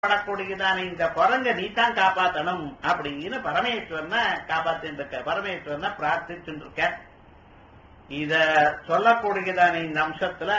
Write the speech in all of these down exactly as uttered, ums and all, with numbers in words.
படக்கூடியதான இந்த குரங்க நீதான் காப்பாத்தணும் அப்படின்னு பரமேஸ்வரனை காப்பாத்தின்னு இருக்க பரமேஸ்வரனை பிரார்த்திச்சுட்டு இருக்க. இத சொல்லக்கூடியதான இந்த அம்சத்துல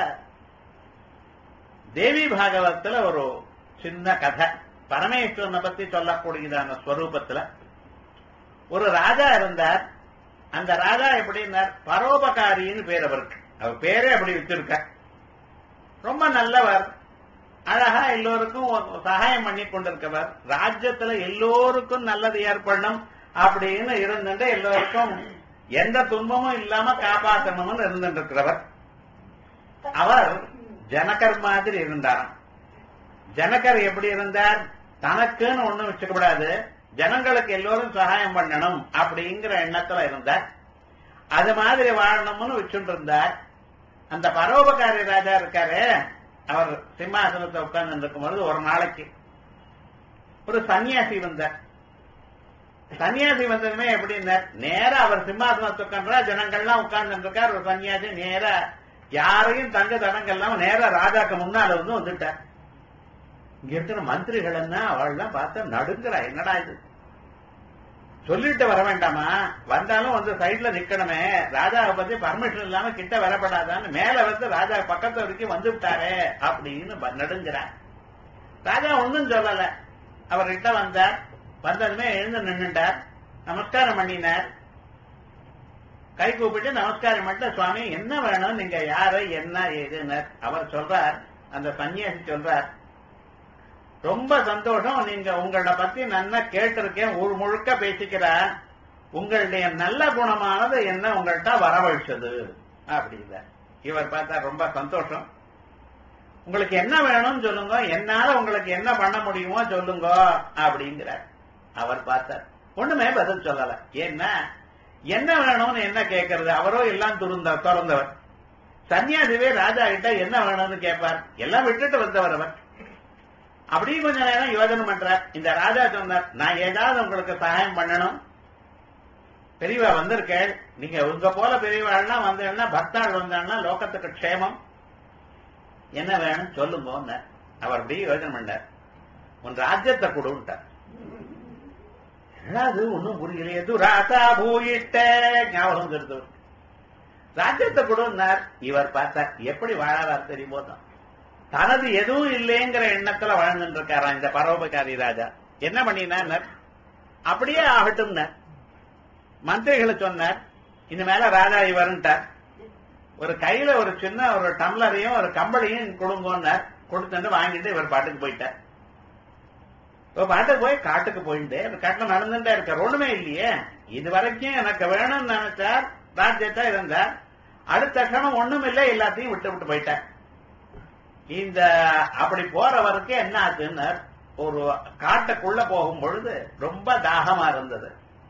தேவி பாகவத்துல ஒரு சின்ன கதை பரமேஸ்வரனை பத்தி சொல்லக்கூடியதான ஸ்வரூபத்துல ஒரு ராஜா இருந்தார். அந்த ராஜா எப்படின்னார், பரோபகாரின்னு பேர் அவருக்கு. அவர் பேரே அப்படி வச்சிருக்க. ரொம்ப நல்லவர், அழகா எல்லோருக்கும் சகாயம் பண்ணி கொண்டிருக்கவர். ராஜ்யத்துல எல்லோருக்கும் நல்லது ஏற்படணும் அப்படின்னு இருந்துட்டு எல்லோருக்கும் எந்த துன்பமும் இல்லாம காப்பாற்றணும்னு இருந்துட்டு இருக்கிறவர். அவர் ஜனகர் மாதிரி இருந்தாராம். ஜனகர் எப்படி இருந்தார், தனக்குன்னு ஒண்ணும் வச்சுக்கூடாது, ஜனங்களுக்கு எல்லோரும் சகாயம் பண்ணணும் அப்படிங்கிற எண்ணத்துல இருந்தார். அது மாதிரி வாழணும்னு வச்சுட்டு இருந்தார். அந்த பரோபகாரி ராஜா இருக்காரு, அவர் சிம்மாசனத்தை உட்கார்ந்து இருக்கும்போது ஒரு நாளைக்கு ஒரு சன்னியாசி வந்தார். சன்னியாசி வந்ததுமே எப்படின்னா, நேரா அவர் சிம்மாசனத்தை உட்கார்ந்தா ஜனங்கள்லாம் உட்கார்ந்து இருக்கார். ஒரு சன்னியாசி நேரா யாரையும் தங்க தடங்கள்லாம் நேரா ராஜாக்கு முன்னால வந்து வந்துட்டார். இங்க இருக்கிற மந்திரிகள் என்ன அவள்லாம் பார்த்தா நடுங்குறா, என்னடா இது சொல்லிட்டு வர வேண்டாமா, வந்தாலும் வந்து சைட்ல நிக்கணுமே, ராஜாவை பத்தி பர்மிஷன் இல்லாம கிட்ட வரப்படாதான்னு மேல வந்து ராஜா பக்கத்து வரைக்கும் வந்து விட்டாரே அப்படின்னு நடுங்கிறார். ராஜா ஒன்னும் சொல்லல. அவர்கிட்ட வந்தார். வந்ததுமே எழுந்து நின்றுட்டார், நமஸ்காரம் பண்ணினார். கை கூப்பிட்டு நமஸ்காரம் பண்ணிட்டு, சுவாமி என்ன வேணும், நீங்க யாரு என்ன ஏதுன்னார். அவர் சொல்றார், அந்த சன்னியாசி சொல்றார், ரொம்ப சந்தோஷம், நீங்க உங்களோட பத்தி நல்லா கேட்டிருக்கேன், ஊர் முழுக்க பேசிக்கிறேன், உங்களுடைய நல்ல குணமானது என்ன உங்கள்கிட்ட வரவழைச்சது அப்படிங்க. இவர் பார்த்தா ரொம்ப சந்தோஷம், உங்களுக்கு என்ன வேணும்னு சொல்லுங்க, என்னால உங்களுக்கு என்ன பண்ண முடியுமோ சொல்லுங்க அப்படிங்கிறார். அவர் பார்த்தார், ஒண்ணுமே பதில் சொல்லல. ஏன்னா என்ன வேணும்னு என்ன கேட்கறது, அவரோ எல்லாம் துறந்த திறந்தவர். சன்னியாசிவே ராஜா கிட்ட என்ன வேணும்னு கேட்பார், எல்லாம் விட்டுட்டு வந்தவர் அவர். அப்படி கொஞ்ச நேரம் யோஜனை பண்றார். இந்த ராஜா சொன்னார், நான் ஏதாவது உங்களுக்கு சகாயம் பண்ணணும், பெரியவா வந்திருக்கேள், நீங்க உங்க போல பெரியவாள்னா வந்தேன்னா பக்தாள் வந்தாள்னா லோகத்துக்கு க்ஷேமம், என்ன வேணும் சொல்லுங்க. அவர் அப்படி யோஜனை பண்ணார். உன் ராஜ்யத்தை கொடுட்டார். அது ஒன்னும் புரியலையே, ராசா பூயிட்ட ஞாபகம் இருக்கு. ராஜ்யத்தை கொடுன்னார். இவர் பார்த்தார், எப்படி வாழறார் தெரியுமோ, தனது எதுவும் இல்லைங்கிற எண்ணத்துல வாழ்ந்துட்டு இருக்காரா இந்த பரோபகாரி ராஜா. என்ன பண்ணினார், அப்படியே ஆகட்டும் மந்திரிகளை சொன்னார். இந்த மேல ராஜா இவருட்டார். ஒரு கையில ஒரு சின்ன ஒரு டம்ளரையும் ஒரு கம்பளையும் கொடுங்கன்னார். கொடுத்துட்டு வாங்கிட்டு இவர் பாட்டுக்கு போயிட்டார். பாட்டுக்கு போய் காட்டுக்கு போயிட்டு காட்டுல நடந்துட்டே இருக்கார். ஒண்ணுமே இல்லையே, இது வரைக்கும் எனக்கு வேணும்னு நினைச்சார், ராஜ்யத்தா இருந்தார். அடுத்த கணம் ஒண்ணும் இல்லை, எல்லாத்தையும் விட்டு விட்டு போயிட்டார். இந்த அப்படி போறவருக்கு என்ன ஆச்சுன்னு, ஒரு காட்டுக்குள்ள போகும் பொழுது ரொம்ப தாகமா இருந்தது.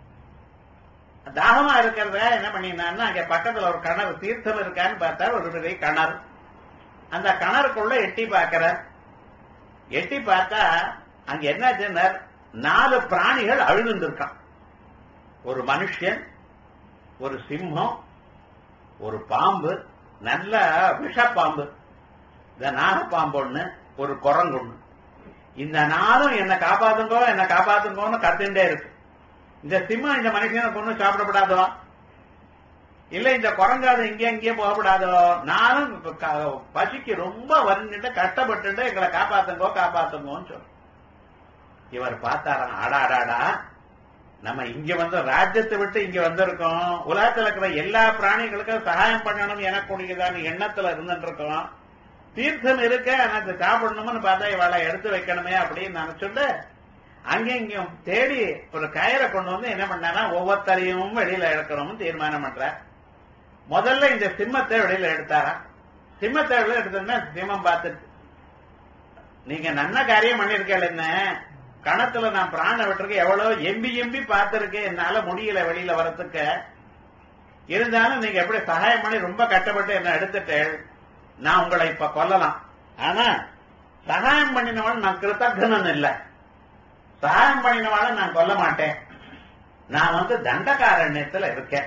தாகமா இருக்கிறத என்ன பண்ணினான்னா, அங்க பக்கத்துல ஒரு கிணறு தீர்த்தம் இருக்கான்னு பார்த்தா ஒரு பெரிய கிணறு. அந்த கிணறுக்குள்ள எட்டி பார்க்கிற, எட்டி பார்த்தா அங்க என்னாச்சுன்னா நாலு பிராணிகள் அழுதுருக்கான். ஒரு மனுஷன், ஒரு சிம்மம், ஒரு பாம்பு, நல்ல விஷப்பாம்பு, இந்த நாகப்பாம்பு ஒண்ணு, ஒரு குரங்கு ஒண்ணு. இந்த நாளும் என்ன காப்பாத்துங்கோ என்ன காப்பாத்துங்கோன்னு கத்துட்டே இருக்கு. இந்த சிம்மம் இந்த மனுஷனுக்கு ஒன்னும் சாப்பிடப்படாதோ, இல்ல இந்த குரங்காது இங்கே இங்கே போகப்படாதோ, நானும் பசிக்கு ரொம்ப வருந்துட்டு கஷ்டப்பட்டு எங்களை காப்பாத்துங்கோ காப்பாத்துங்கோன்னு சொல்ல. இவர் பார்த்தாராம், ஆடாடாடா, நம்ம இங்க வந்து ராஜ்யத்தை விட்டு இங்க வந்திருக்கோம், உலகத்துல இருக்கிற எல்லா பிராணிகளுக்கும் சகாயம் பண்ணணும் எனக்கூடியதான எண்ணத்துல இருந்துட்டு இருக்கோம், தீர்த்தம் இருக்க எனக்கு சாப்பிடணும்னு பார்த்தா இவளை எடுத்து வைக்கணுமே அப்படின்னு நினைச்சுட்டு அங்கே இங்கேயும் தேடி ஒரு கயிறை கொண்டு வந்து என்ன பண்ணா, ஒவ்வொருத்தரையும் வெளியில எடுக்கணும்னு தீர்மானம் பண்ற. முதல்ல இந்த சிம்மத்தை வெளியில எடுத்தாரா. சிம்மத்தை வெளியில எடுத்தோம்னா சிம்மம் பார்த்துட்டு, நீங்க நல்ல காரியம் பண்ணிருக்கேன், என்ன கணத்துல நான் பிராண விட்டுருக்கேன், எவ்வளவு எம்பி எம்பி பார்த்திருக்கேன், என்னால முடியல வெளியில வரத்துக்கு, இருந்தாலும் நீங்க எப்படி சகாயம் பண்ணி ரொம்ப கஷ்டப்பட்டு என்ன எடுத்துட்டேன், நான் உங்களை இப்ப கொல்லலாம், ஆனா சகாயம் பண்ணினவன் நான் கிருத்தகனன் இல்ல, சகாயம் பண்ணினவாள நான் கொல்ல மாட்டேன், நான் வந்து தண்டகாரண்யத்துல இருக்கேன்,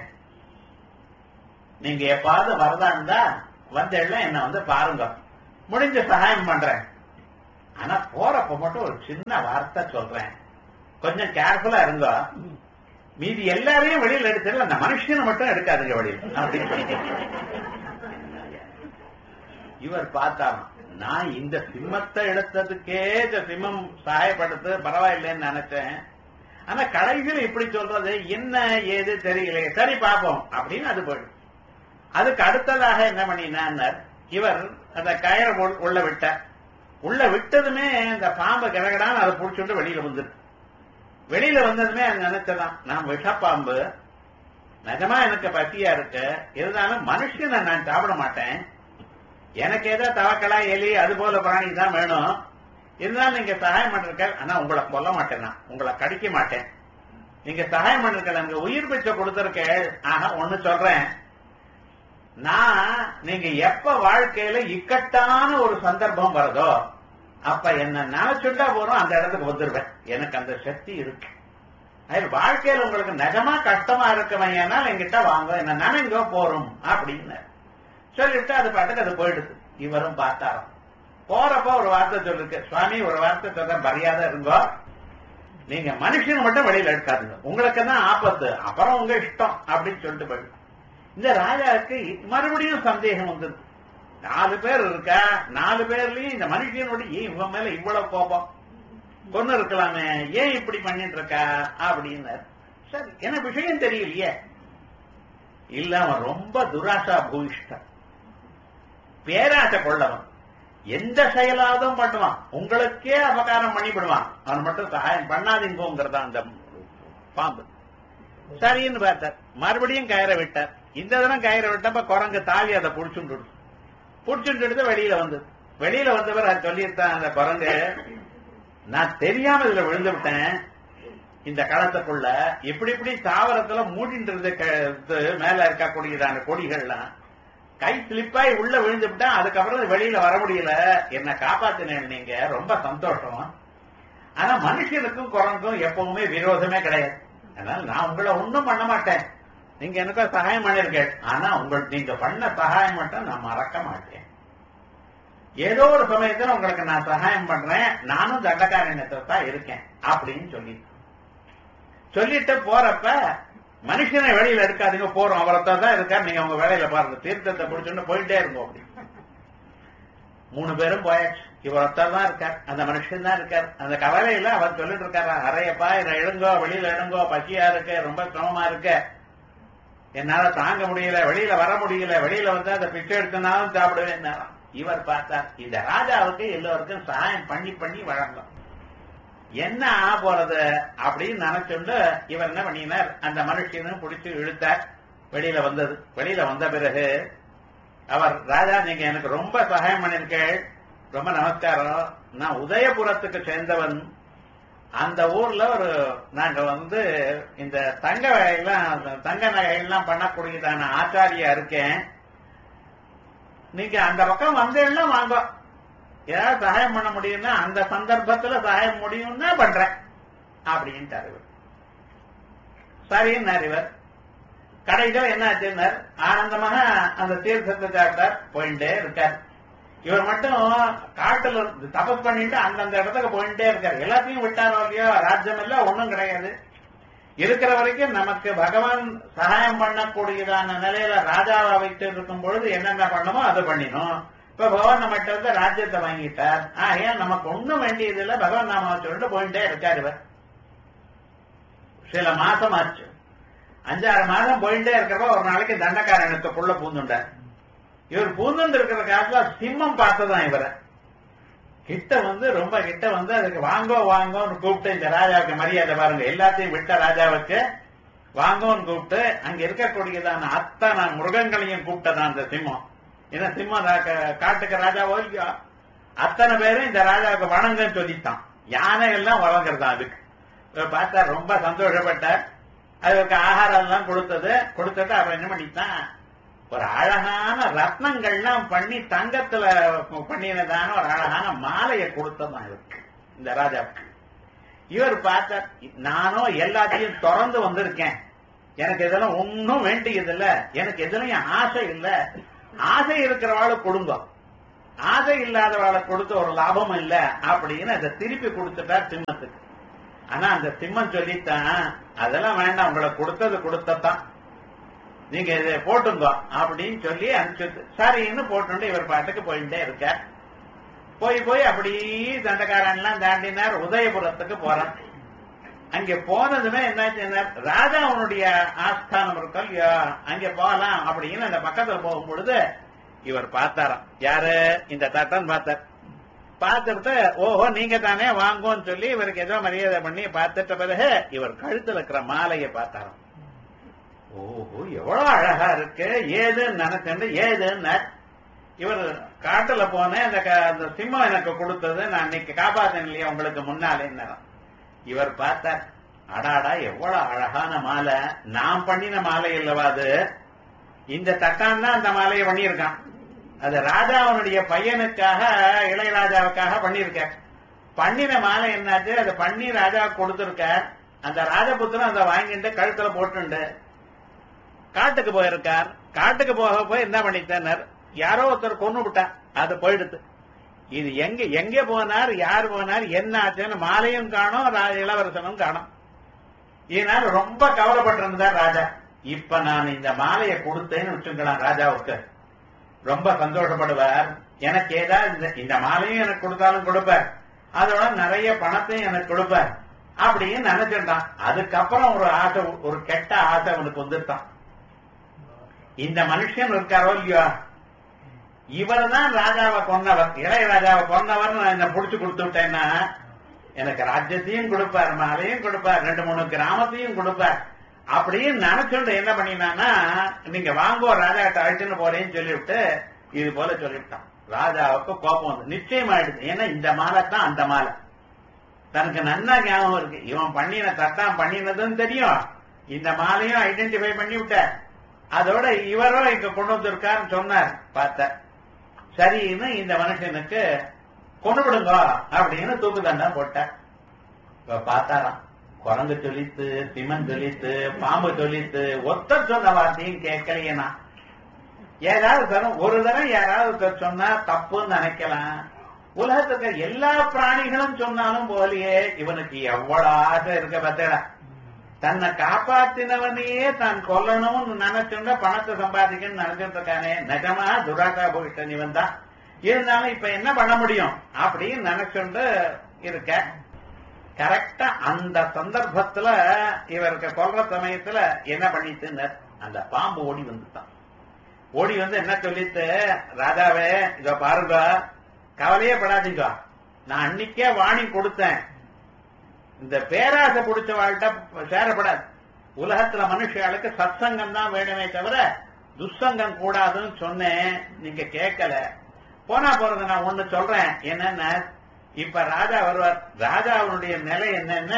நீங்க எப்பாவது வரதா இருந்தா வந்து என்ன வந்து பாருங்க, முடிஞ்ச சகாயம் பண்றேன் ஆனா போறப்ப மட்டும் ஒரு சின்ன வார்த்தை சொல்றேன், கொஞ்சம் கேர்ஃபுல்லா இருங்க, மீதி எல்லாரையும் வெளியில எடுத்துடல, அந்த மனுஷனை மட்டும் எடுக்காதுங்க வெளியில அப்படின்னு. இவர் பார்த்தாராம், நான் இந்த சிம்மத்தை எடுத்ததுக்கே இந்த சிம்மம் சகாயப்படுத்து பரவாயில்லைன்னு நினைச்சேன், ஆனா கடைசியில் இப்படி சொல்றது என்ன ஏது தெரியல, சரி பார்ப்போம் அப்படின்னு அது போயிடும். அதுக்கு அடுத்ததாக என்ன பண்ணினார், இவர் அந்த கயிறை உள்ள விட்ட, உள்ள விட்டதுமே அந்த பாம்பு கிடகடான்னு அதை புடிச்சுட்டு வெளியில வந்துரு. வெளியில வந்ததுமே அது நினைச்சதான், நான் விஷப்பாம்பு, நிஜமா எனக்கு பசியா இருக்கு, இருந்தாலும் மனுஷனை நான் சாப்பிட மாட்டேன், எனக்கு ஏதோ தவக்கலா எலி அது போல பிராணி தான் வேணும், இருந்தாலும் நீங்க சகாயம் பண்ணிருக்க, ஆனா உங்களை கொல்ல மாட்டேன், நான் உங்களை கடிக்க மாட்டேன், நீங்க சகாயம் பண்ணிருக்க, எனக்கு உயிர் பிச்சை கொடுத்திருக்க. ஆக ஒண்ணு சொல்றேன், நான் நீங்க எப்ப வாழ்க்கையில இக்கட்டான ஒரு சந்தர்ப்பம் வருதோ அப்ப என்ன நினைச்சுட்டா போறோம், அந்த இடத்துக்கு வந்துருவேன், எனக்கு அந்த சக்தி இருக்கு. அது வாழ்க்கையில உங்களுக்கு நிஜமா கஷ்டமா இருக்கவையானால் என்கிட்ட வாங்க, என்ன நினைங்க போறோம் அப்படின்னு சொல்லிட்டு அது பாட்டுக்கு அது போயிடுது. இவரும் பார்த்தாராம், போறப்ப ஒரு வார்த்தை சொல்லிருக்கு, சுவாமி ஒரு வார்த்தை சொல்ற, மரியாதை இருங்கோ, நீங்க மனுஷன் மட்டும் வெளியில எடுக்காதுங்க, உங்களுக்கு தான் ஆபத்து, அப்புறம் உங்க இஷ்டம் அப்படின்னு சொல்லிட்டு போயிடு. இந்த ராஜாவுக்கு மறுபடியும் சந்தேகம் வந்தது, நாலு பேர் இருக்கா, நாலு பேர்லயும் இந்த மனுஷனுடைய ஏன் இவன் மேல இவ்வளவு கோபம், கொண்டு இருக்கலாமே, ஏன் இப்படி பண்ணிட்டு இருக்கா அப்படின்னு. சரி, என்ன விஷயம் தெரியலையே, இல்ல அவன் ரொம்ப துராசா பூயிஷ்டன், பேராசை கொள்ளவன், எந்த செயலாவதும் பண்ணுவான், உங்களுக்கே அபகாரம் பண்ணிவிடுவான், அவன் மட்டும் சகாயம் பண்ணாதீங்கிறதா அந்த பாம்பு. சரின்னு பார்த்தார், மறுபடியும் கயிறை விட்டார். இந்த தினம் கயிறை விட்டப்ப குரங்கு தாவி அதை புடிச்சுட்டு புடிச்சுட்டு வெளியில வந்தது. வெளியில வந்தவர் அது சொல்லியிருந்தான் அந்த குரங்கு, நான் தெரியாம இதுல விழுந்து விட்டேன், இந்த களத்துக்குள்ள இப்படி இப்படி தாவரத்துல மூடிட்டு இருந்த மேல இருக்கக்கூடியதான கொடிகள்லாம் கை ஸ்லிப்பாய் உள்ள விழுந்து விட்டேன், அதுக்கப்புறம் வெளியில வர முடியல, என்ன காப்பாத்தினேன் நீங்க, ரொம்ப சந்தோஷம். ஆனா மனுஷனுக்கும் குரங்கும் எப்பவுமே விரோதமே கிடையாது, அதனால நான் உங்களை ஒன்னும் பண்ண மாட்டேன், நீங்க எனக்கு சகாயம் பண்ணிருக்கேன், ஆனா உங்களுக்கு நீங்க பண்ண சகாயம் மட்டும் நான் மறக்க மாட்டேன், ஏதோ ஒரு சமயத்துல உங்களுக்கு நான் சகாயம் பண்றேன், நானும் தண்டகாரண்யத்தை தான் இருக்கேன் அப்படின்னு சொல்லி சொல்லிட்டு போறப்ப, மனுஷனை வெளியில எடுக்காதீங்க, போறோம் அவரத்தான் தான் இருக்காரு, நீங்க உங்க வேலையில பாருங்க, தீர்த்தத்தை பிடிச்சுட்டு போயிட்டே இருக்கும் அப்படி. மூணு பேரும் போயாச்சு, இவரத்தான் தான் இருக்கார், அந்த மனுஷன் தான் இருக்கார். அந்த கவலையில அவர் சொல்லிட்டு இருக்காரு, அறையப்பா இதை எழுங்கோ, வெளியில எழுங்கோ, பசியா இருக்கு, ரொம்ப சிரமமா இருக்கு, என்னால தாங்க முடியல, வெளியில வர முடியல, வெளியில வந்து அதை பிச்சை எடுத்தனாலும் சாப்பிடுவேன். இவர் பார்த்தார், இந்த ராஜாவுக்கு எல்லோருக்கும் சகாயம் பண்ணி பண்ணி வழங்கும், என்ன ஆ போறது அப்படின்னு நினைச்சுண்டு இவர் என்ன பண்ணினார், அந்த மனுஷனும் பிடிச்சு இழுத்தார், வெளியில வந்தது. வெளியில வந்த பிறகு அவர், ராஜா நீங்க எனக்கு ரொம்ப சகாயம் பண்ணிருக்கேன், ரொம்ப நமஸ்காரம், நான் உதயபுரத்துக்கு சேர்ந்தவன், அந்த ஊர்ல ஒரு நாங்க வந்து இந்த தங்க வகையெல்லாம் தங்க நகையெல்லாம் பண்ணக்கூடியதான ஆச்சாரியா இருக்கேன், நீங்க அந்த பக்கம் வந்தேன்னா வாங்க, ஏதாவது சகாயம் பண்ண முடியும்னா அந்த சந்தர்ப்பத்துல சகாயம் முடியும்னா பண்றேன் அப்படின்ட்டு அறிவர். சரின்னார் இவர். கடைசியில் என்ன ஆச்சுன்னார், ஆனந்தமாக அந்த தீர்த்தத்தை சாப்பிட்டார், போயிட்டே இருக்கார். இவர் மட்டும் காட்டுல தபஸ் பண்ணிட்டு அந்தந்த இடத்துக்கு போயிட்டே இருக்காரு, எல்லாத்தையும் விட்டாரோ இல்லையோ, ராஜ்யம் எல்லாம் ஒண்ணும் கிடையாது, இருக்கிற வரைக்கும் நமக்கு பகவான் சகாயம் பண்ணக்கூடியதான நிலையில ராஜாவை வைத்து இருக்கும் பொழுது என்னென்ன பண்ணமோ அதை பண்ணினோம். இப்ப பகவான் நம்மகிட்ட இருந்து ராஜ்யத்தை வாங்கிட்டார், ஆகையா நமக்கு ஒண்ணும் வேண்டியது இல்லை, பகவான் நாம சொல்லிட்டு போயிட்டே இருக்காரு. இவர் சில மாசம் ஆச்சு, அஞ்சாறு மாதம் போயிட்டே இருக்கிறப்ப ஒரு நாளைக்கு தண்டக்காரனுக்குள்ள பூந்துண்டார். இவர் பூந்துண்டு இருக்கிற காலத்துல சிம்மம் பார்த்ததான் இவரை கிட்ட வந்து ரொம்ப கிட்ட வந்து அதுக்கு வாங்கோ வாங்கோன்னு கூப்பிட்டு, இந்த ராஜாவுக்கு மரியாதை பாருங்க, எல்லாத்தையும் விட்ட ராஜாவுக்கு வாங்கோன்னு கூப்பிட்டு அங்க இருக்கக்கூடியதான அத்தனை மிருகங்களையும் கூப்பிட்டதான் அந்த சிம்மம். ஏன்னா சிம்மம் காட்டுக்கு ராஜாவோ இல்லையோ, அத்தனை பேரும் இந்த ராஜாவுக்கு வணங்கன்னு சொல்லித்தான், யானை எல்லாம் வழங்குறதா. அதுக்கு பார்த்தா ரொம்ப சந்தோஷப்பட்டார், அதுக்கு ஆகாரம் எல்லாம் கொடுத்தது கொடுத்துட்டு அவர் என்ன பண்ணித்தான், ஒரு அழகான ரத்னங்கள்லாம் பண்ணி தங்கத்துல பண்ணினதான ஒரு அழகான மாலையை கொடுத்ததான் இருக்கு இந்த ராஜாவுக்கு. இவர் பார்த்தார், நானும் எல்லாத்தையும் திறந்து வந்திருக்கேன், எனக்கு இதெல்லாம் ஒன்னும் வேண்டியது இல்ல, எனக்கு எதுலையும் ஆசை இல்ல, ஆசை இருக்கிறவாಳು கொடுங்க, ஆசை இல்லாதவளை கொடுத்து ஒரு லாபம் இல்ல அப்படின்னு அதை திருப்பி கொடுத்துட்டார் சிம்மத்துக்கு. ஆனா அந்த சிம்மம் சொல்லித்தான், அதெல்லாம் வேண்டாம், உங்களை கொடுத்தது கொடுத்ததான், நீங்க இதை போட்டுங்க அப்படின்னு சொல்லி அனுப்பிச்சு சரின்னு போட்டு இவர் பாட்டுக்கு போயிட்டே இருக்க. போய் போய் அப்படி தண்டக்காரன் எல்லாம் தாண்டினார், உதயபுரத்துக்கு போறான். அங்க போனதுமே என்ன, ராஜா அவனுடைய ஆஸ்தானம் இருக்கும் இல்லையா, அங்க போகலாம் அப்படின்னு அந்த பக்கத்துல போகும் பொழுது இவர் பார்த்தாராம். யாரு? இந்த தட்டன் பார்த்தார். பார்த்துட்டு ஓஹோ நீங்க தானே வாங்கோன்னு சொல்லி இவருக்கு ஏதோ மரியாதை பண்ணி பார்த்துட்ட பிறகு இவர் கழுத்துல இருக்கிற மாலையை பார்த்தாராம். ஓஹோ எவ்வளவு அழகா இருக்கு, ஏதுன்னு நினைச்சு ஏதுன்னு இவர் காட்டுல போனேன், அந்த சிம்மம் எனக்கு கொடுத்தது, நான் இன்னைக்கு காப்பாத்தேன் இல்லையா உங்களுக்கு முன்னாலே. இவர் பார்த்தார், அடாடா எவ்வளவு அழகான மாலை, நான் பண்ணின மாலை இல்லவா அது, இந்த தட்டான் தான் அந்த மாலையை பண்ணியிருக்கான், அது ராஜாவனுடைய பையனுக்காக இளையராஜாவுக்காக பண்ணிருக்க. பண்ணின மாலை என்னாச்சு, அதை பண்ணி ராஜாவுக்கு கொடுத்திருக்க. அந்த ராஜபுத்திரன் அதை வாங்கிட்டு கழுத்துல போட்டு காட்டுக்கு போயிருக்கார். காட்டுக்கு போக போய் என்ன பண்ணிட்டார், யாரோ ஒருத்தர் கொண்டு விட்டார், அது போயிடுது. இது எங்க எங்க போனார், யார் போனார், என்ன ஆச்சுன்னு மாலையும் காணும், இளவரசனும் காணும். இதனால ரொம்ப கவலைப்பட்டிருந்தார் ராஜா. இப்ப நான் இந்த மாலையை கொடுத்தேன்னு வச்சுக்கலாம், ராஜாவுக்கு ரொம்ப சந்தோஷப்படுவார். எனக்கு ஏதாவது இந்த மாலையும் எனக்கு கொடுத்தாலும் கொடுப்பார், அதோட நிறைய பணத்தையும் எனக்கு கொடுப்பார் அப்படின்னு நினைச்சிருந்தான். அதுக்கப்புறம் ஒரு ஆசை, ஒரு கெட்ட ஆசை அவனுக்கு வந்துட்டான். இந்த மனுஷன் இருக்காரோ இல்லையோ, இவர் தான் ராஜாவை கொன்னவர், இளையராஜாவை கொன்னவர், நான் என்ன புடிச்சு கொடுத்து விட்டேன்னா எனக்கு ராஜ்யத்தையும் கொடுப்பார், மாலையும் கொடுப்பார், ரெண்டு மூணு கிராமத்தையும் கொடுப்பார் அப்படின்னு நினைச்சுட்டு என்ன பண்ணினான்னா, நீங்க வாங்கோ ராஜாட்ட அழைச்சுன்னு போறேன்னு சொல்லிவிட்டு இது போல சொல்லிவிட்டான். ராஜாவுக்கு கோபம் வந்து நிச்சயமாயிடுது. ஏன்னா இந்த மாலை தான் அந்த மாலை, தனக்கு நன்னா ஞாபகம் இருக்கு, இவன் பண்ணின தட்டான் பண்ணினதுன்னு தெரியும், இந்த மாலையும் ஐடென்டிஃபை பண்ணி விட்ட, அதோட இவரும் இங்க கொண்டு வந்திருக்காருன்னு சொன்னார். பார்த்த சரின்னு இந்த மனுஷனுக்கு கொண்டு விடுங்க அப்படின்னு தூக்கு தண்டம் போட்ட. பார்த்தாராம், குரங்கு சொல்லித்து, சிமன் சொல்லித்து, பாம்பு சொல்லித்து, ஒத்தர் சொன்ன வார்த்தையும் கேட்கலையேனா. ஏதாவது தரம் ஒரு தரம் யாராவது சொன்னா தப்புன்னு நினைக்கலாம், உலகத்துக்கு எல்லா பிராணிகளும் சொன்னாலும் போலியே இவனுக்கு எவ்வளவு ஆசை இருக்க பார்த்தா, தன்னை காப்பாத்தினவனையே தான் கொல்லணும்னு நினைச்சுண்ட பணத்தை சம்பாதிக்கணும்னு நினைச்சிட்டு இருக்கானே, நிஜமா துராசா போயிட்ட இவன் தான். இருந்தாலும் இப்ப என்ன பண்ண முடியும் அப்படின்னு நினைச்சுண்டு இருக்க. கரெக்டா அந்த சந்தர்ப்பத்துல இவருக்கு கொல்ற சமயத்துல என்ன பண்ணிட்டு, அந்த பாம்பு ஓடி வந்துட்டான். ஓடி வந்து என்ன சொல்லிட்டு, ராஜாவே இத பாருங்க, கவலையே படாதீங்க, நான் அன்னைக்கே வாணி கொடுத்தேன், இந்த பேராசை பிடிச்ச வாழ்கிட்ட சேரப்படாது, உலகத்துல மனுஷர்களுக்கு சத்சங்கம் தான் வேணுமே தவிர துஷ்சங்கம் கூடாதுன்னு சொன்னேன், நீங்க கேட்கல. போனா போறது நான் ஒண்ணு சொல்றேன், என்னன்னா இப்ப ராஜா வருவார், ராஜாவுடைய நிலை என்னன்னா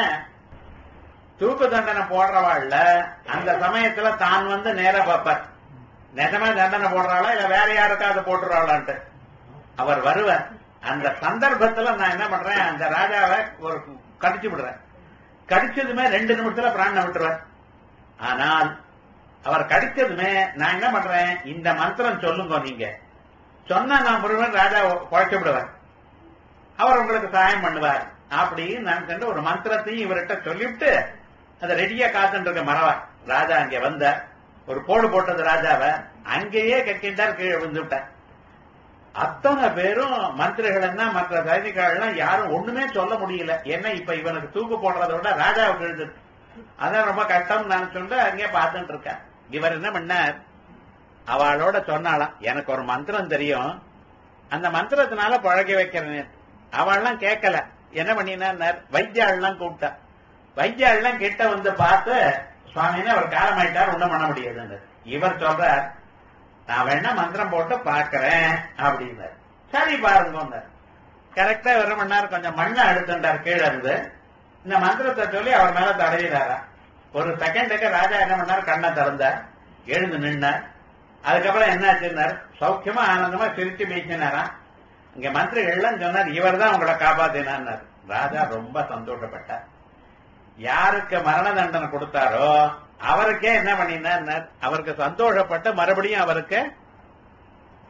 தூக்கு தண்டனை போடுறவாள்ல அந்த சமயத்துல தான் வந்து நேர பார்ப்பார், நிஜமா தண்டனை போடுறாளா இல்ல வேற யாருக்காவது போட்டுறாளான்ட்டு அவர் வருவார். அந்த சந்தர்ப்பத்துல நான் என்ன பண்றேன், அந்த ராஜாவை ஒரு கடிச்சு விடுறேன், கடிச்சதுமே ரெண்டு நிமிஷத்துல பிராணனை விட்டுருவார். ஆனால் அவர் கடிச்சதுமே நான் என்ன பண்றேன், இந்த மந்திரம் சொல்லுங்க, நீங்க சொன்னா நான் முருகன் ராஜா குழைச்சு விடுவார், அவர் உங்களுக்கு சகாயம் பண்ணுவார் அப்படின்னு நினைச்சு ஒரு மந்திரத்தையும் இவர்கிட்ட சொல்லிவிட்டு அதை ரெடியா காத்துட்டு இருக்க மறவார். ராஜா அங்க வந்த ஒரு போடு போட்டது ராஜாவை அங்கேயே கட்டின்றார், கீழே விழுந்து விட்டார். அத்தனை பேரும் மந்திரிகள் என்ன மற்ற சைனிகர்கள் யாரும் ஒண்ணுமே சொல்ல முடியல. ஏன்னா இப்ப இவனுக்கு தூக்கு போடுறத விட ராஜாவுக்கு எழுது, அதான் ரொம்ப கஷ்டம் நான் சொல்லிட்டு அங்கே பார்த்துட்டு இருக்கேன். இவர் என்ன பண்ணார், அவளோட சொன்னாலாம் எனக்கு ஒரு மந்திரம் தெரியும், அந்த மந்திரத்தினால பழகி வைக்கிறேன். அவள்லாம் கேட்கல, என்ன பண்ணினார், வைத்தியாள்லாம் கூப்பிட்டா. வைத்தியாள்லாம் கிட்ட வந்து பார்த்து, சுவாமின்னு அவர் காலமாயிட்டார், ஒண்ணும் பண்ண முடியாது. இவர் சொல்றார், நான் வேணா மந்திரம் போட்டு பாக்கிறேன் அப்படின்னார். சரி பாருங்க. கரெக்டா வர பண்ணார், கொஞ்சம் மண்ணை எடுத்துட்டார் கீழே இருந்து, இந்த மந்திரத்தை சொல்லி அவர் மேல தடவினாரா. ஒரு செகண்டுக்கு ராஜா என்ன பண்ணார், கண்ணை திறந்தார், எழுந்து நின்னார். அதுக்கப்புறம் என்ன ஆச்சுன்னார், சௌக்கியமா ஆனந்தமா சிரிச்சு பேசினாரா. இங்க மந்திரிகள்லாம் சொன்னார், இவர் தான் உங்களை காப்பாத்தினார். ராஜா ரொம்ப சந்தோஷப்பட்டார். யாருக்கு மரண தண்டனை கொடுத்தாரோ அவருக்கே என்ன பண்ணினார், அவருக்கு சந்தோஷப்பட்டு மறுபடியும் அவருக்கு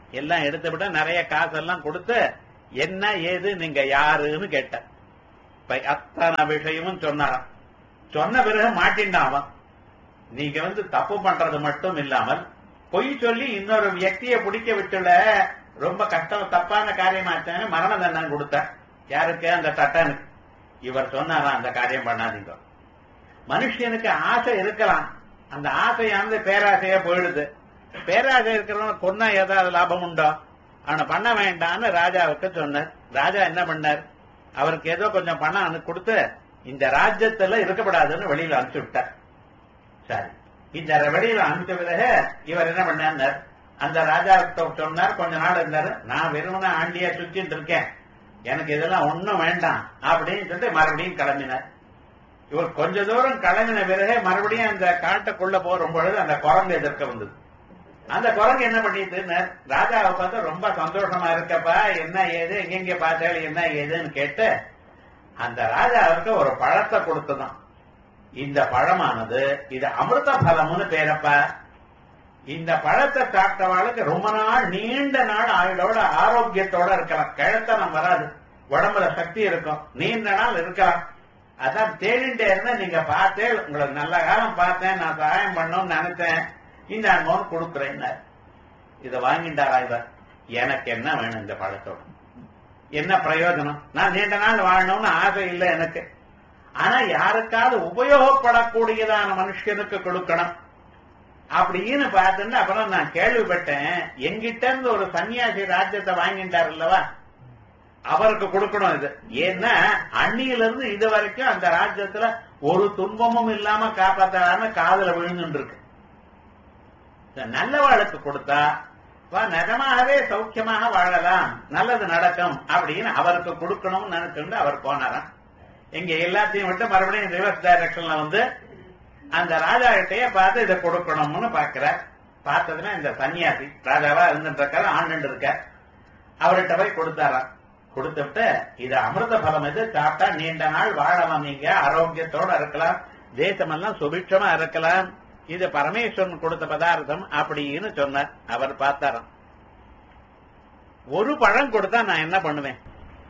எல்லாம் எடுத்து விட்டு நிறைய காசெல்லாம் கொடுத்து என்ன ஏது நீங்க யாருன்னு கேட்ட அத்தனை விஷயமும் சொன்னாராம். சொன்ன பிறகு மாட்டின்டான் அவன். நீங்க வந்து தப்பு பண்றது மட்டும் இல்லாமல் பொய் சொல்லி இன்னொரு வியக்தியை பிடிக்க விட்டுல ரொம்ப கஷ்டம் தப்பான காரியமாச்சான்னு மரண தண்டனை கொடுத்த யாருக்கு அந்த தட்டனுக்கு. இவர் சொன்னாரா அந்த காரியம் பண்ணாதீங்க. மனுஷனுக்கு ஆசை இருக்கலாம், அந்த ஆசையானது பேராசையா போயிடுது. பேராசை இருக்கிறவங்க கொன்னா ஏதாவது லாபம் உண்டோ? அவனை பண்ண வேண்டான்னு ராஜாவுக்கு சொன்னார். ராஜா என்ன பண்ணார், அவருக்கு ஏதோ கொஞ்சம் பணம் கொடுத்து இந்த ராஜ்யத்துல இருக்கப்படாதுன்னு வெளியில அனுப்பிச்சு விட்டார். சரி, இந்த வெளியில அனுப்பிச்ச பிறகு இவர் என்ன பண்ணார், அந்த ராஜாவுக்கு சொன்னார். கொஞ்ச நாள் இருந்தாரு, நான் வெறுமன ஆண்டியா சுத்திட்டு இருக்கேன், எனக்கு இதெல்லாம் ஒண்ணும் வேண்டாம் அப்படின்னு சொல்லிட்டு மறுபடியும் கிளம்பினார். இவர் கொஞ்ச தூரம் கிளம்பின பிறகு மறுபடியும் அந்த காட்டுக்குள்ள போகும் பொழுது அந்த குரங்கு எதிர்க்க வந்தது. அந்த குரங்கு என்ன பண்ணிட்டு ராஜாவை பார்த்து ரொம்ப சந்தோஷமா இருக்கப்பா, என்ன ஏது எங்கெங்க பார்த்தாலும் என்ன ஏதுன்னு கேட்டு அந்த ராஜாவுக்கு ஒரு பழத்தை கொடுத்ததான். இந்த பழமானது இது அமிர்த பலம்னு பேரப்பா. இந்த பழத்தை சாப்பிட்டவாளுக்கு ரொம்ப நாள் நீண்ட நாள் ஆயுளோட ஆரோக்கியத்தோட இருக்கலாம். கிழத்தனம் வராது, உடம்புல சக்தி இருக்கும், நீண்ட நாள் இருக்கலாம். அதான் தேடிட்டே இருந்தா நீங்க பார்த்தே உங்களுக்கு நல்ல காலம் பார்த்தேன், நான் சகாயம் பண்ணணும்னு நினைச்சேன், இந்த அனுபவம் கொடுக்குறேன். இதை வாங்கிட்டாரா இவர்? எனக்கு என்ன வேணும் இந்த பழத்தோட, என்ன பிரயோஜனம்? நான் நீண்ட நாள் வாழணும்னு ஆசை இல்லை எனக்கு. ஆனா யாருக்காவது உபயோகப்படக்கூடியதான மனுஷனுக்கு கொடுக்கணும் அப்படின்னு பார்த்துட்டு அப்புறம் நான் கேள்விப்பட்டேன், எங்கிட்ட இருந்து ஒரு சன்னியாசி ராஜ்யத்தை வாங்கிட்டார் இல்லவா, அவருக்கு கொடுக்கணும் இது. ஏன்னா அன்னியில இருந்து இது வரைக்கும் அந்த ராஜ்யத்துல ஒரு துன்பமும் இல்லாம காப்பாத்தாம காதல விழுந்துட்டு இருக்கு. நல்லவாளுக்கு கொடுத்தா நிஜமாகவே சௌக்கியமாக வாழலாம், நல்லது நடக்கும் அப்படின்னு அவருக்கு கொடுக்கணும்னு நினைச்சுட்டு அவர் போனாராம். இங்க எல்லாத்தையும் விட்டு மறுபடியும் ரிவர்ஸ் டைரக்ஷன்ல வந்து அந்த ராஜா கிட்டையே பார்த்து இதை கொடுக்கணும்னு பாக்குறார். பார்த்ததுன்னா இந்த சன்னியாசி ராஜாவா இருந்துட்டு இருக்காரு, ஆண்டு இருக்க, அவர்கிட்ட போய் கொடுத்தாராம். கொடுத்துட்டு இது அமிர்த பலம், இது சாப்பிட்டா நீண்ட நாள் வாழலாம், நீங்க ஆரோக்கியத்தோட இருக்கலாம், தேசமெல்லாம் சுபிட்சமா இருக்கலாம், இது பரமேஸ்வரன் கொடுத்த பதார்த்தம் அப்படின்னு சொன்னார். அவர் பார்த்தாராம், ஒரு பழம் கொடுத்தா நான் என்ன பண்ணுவேன்,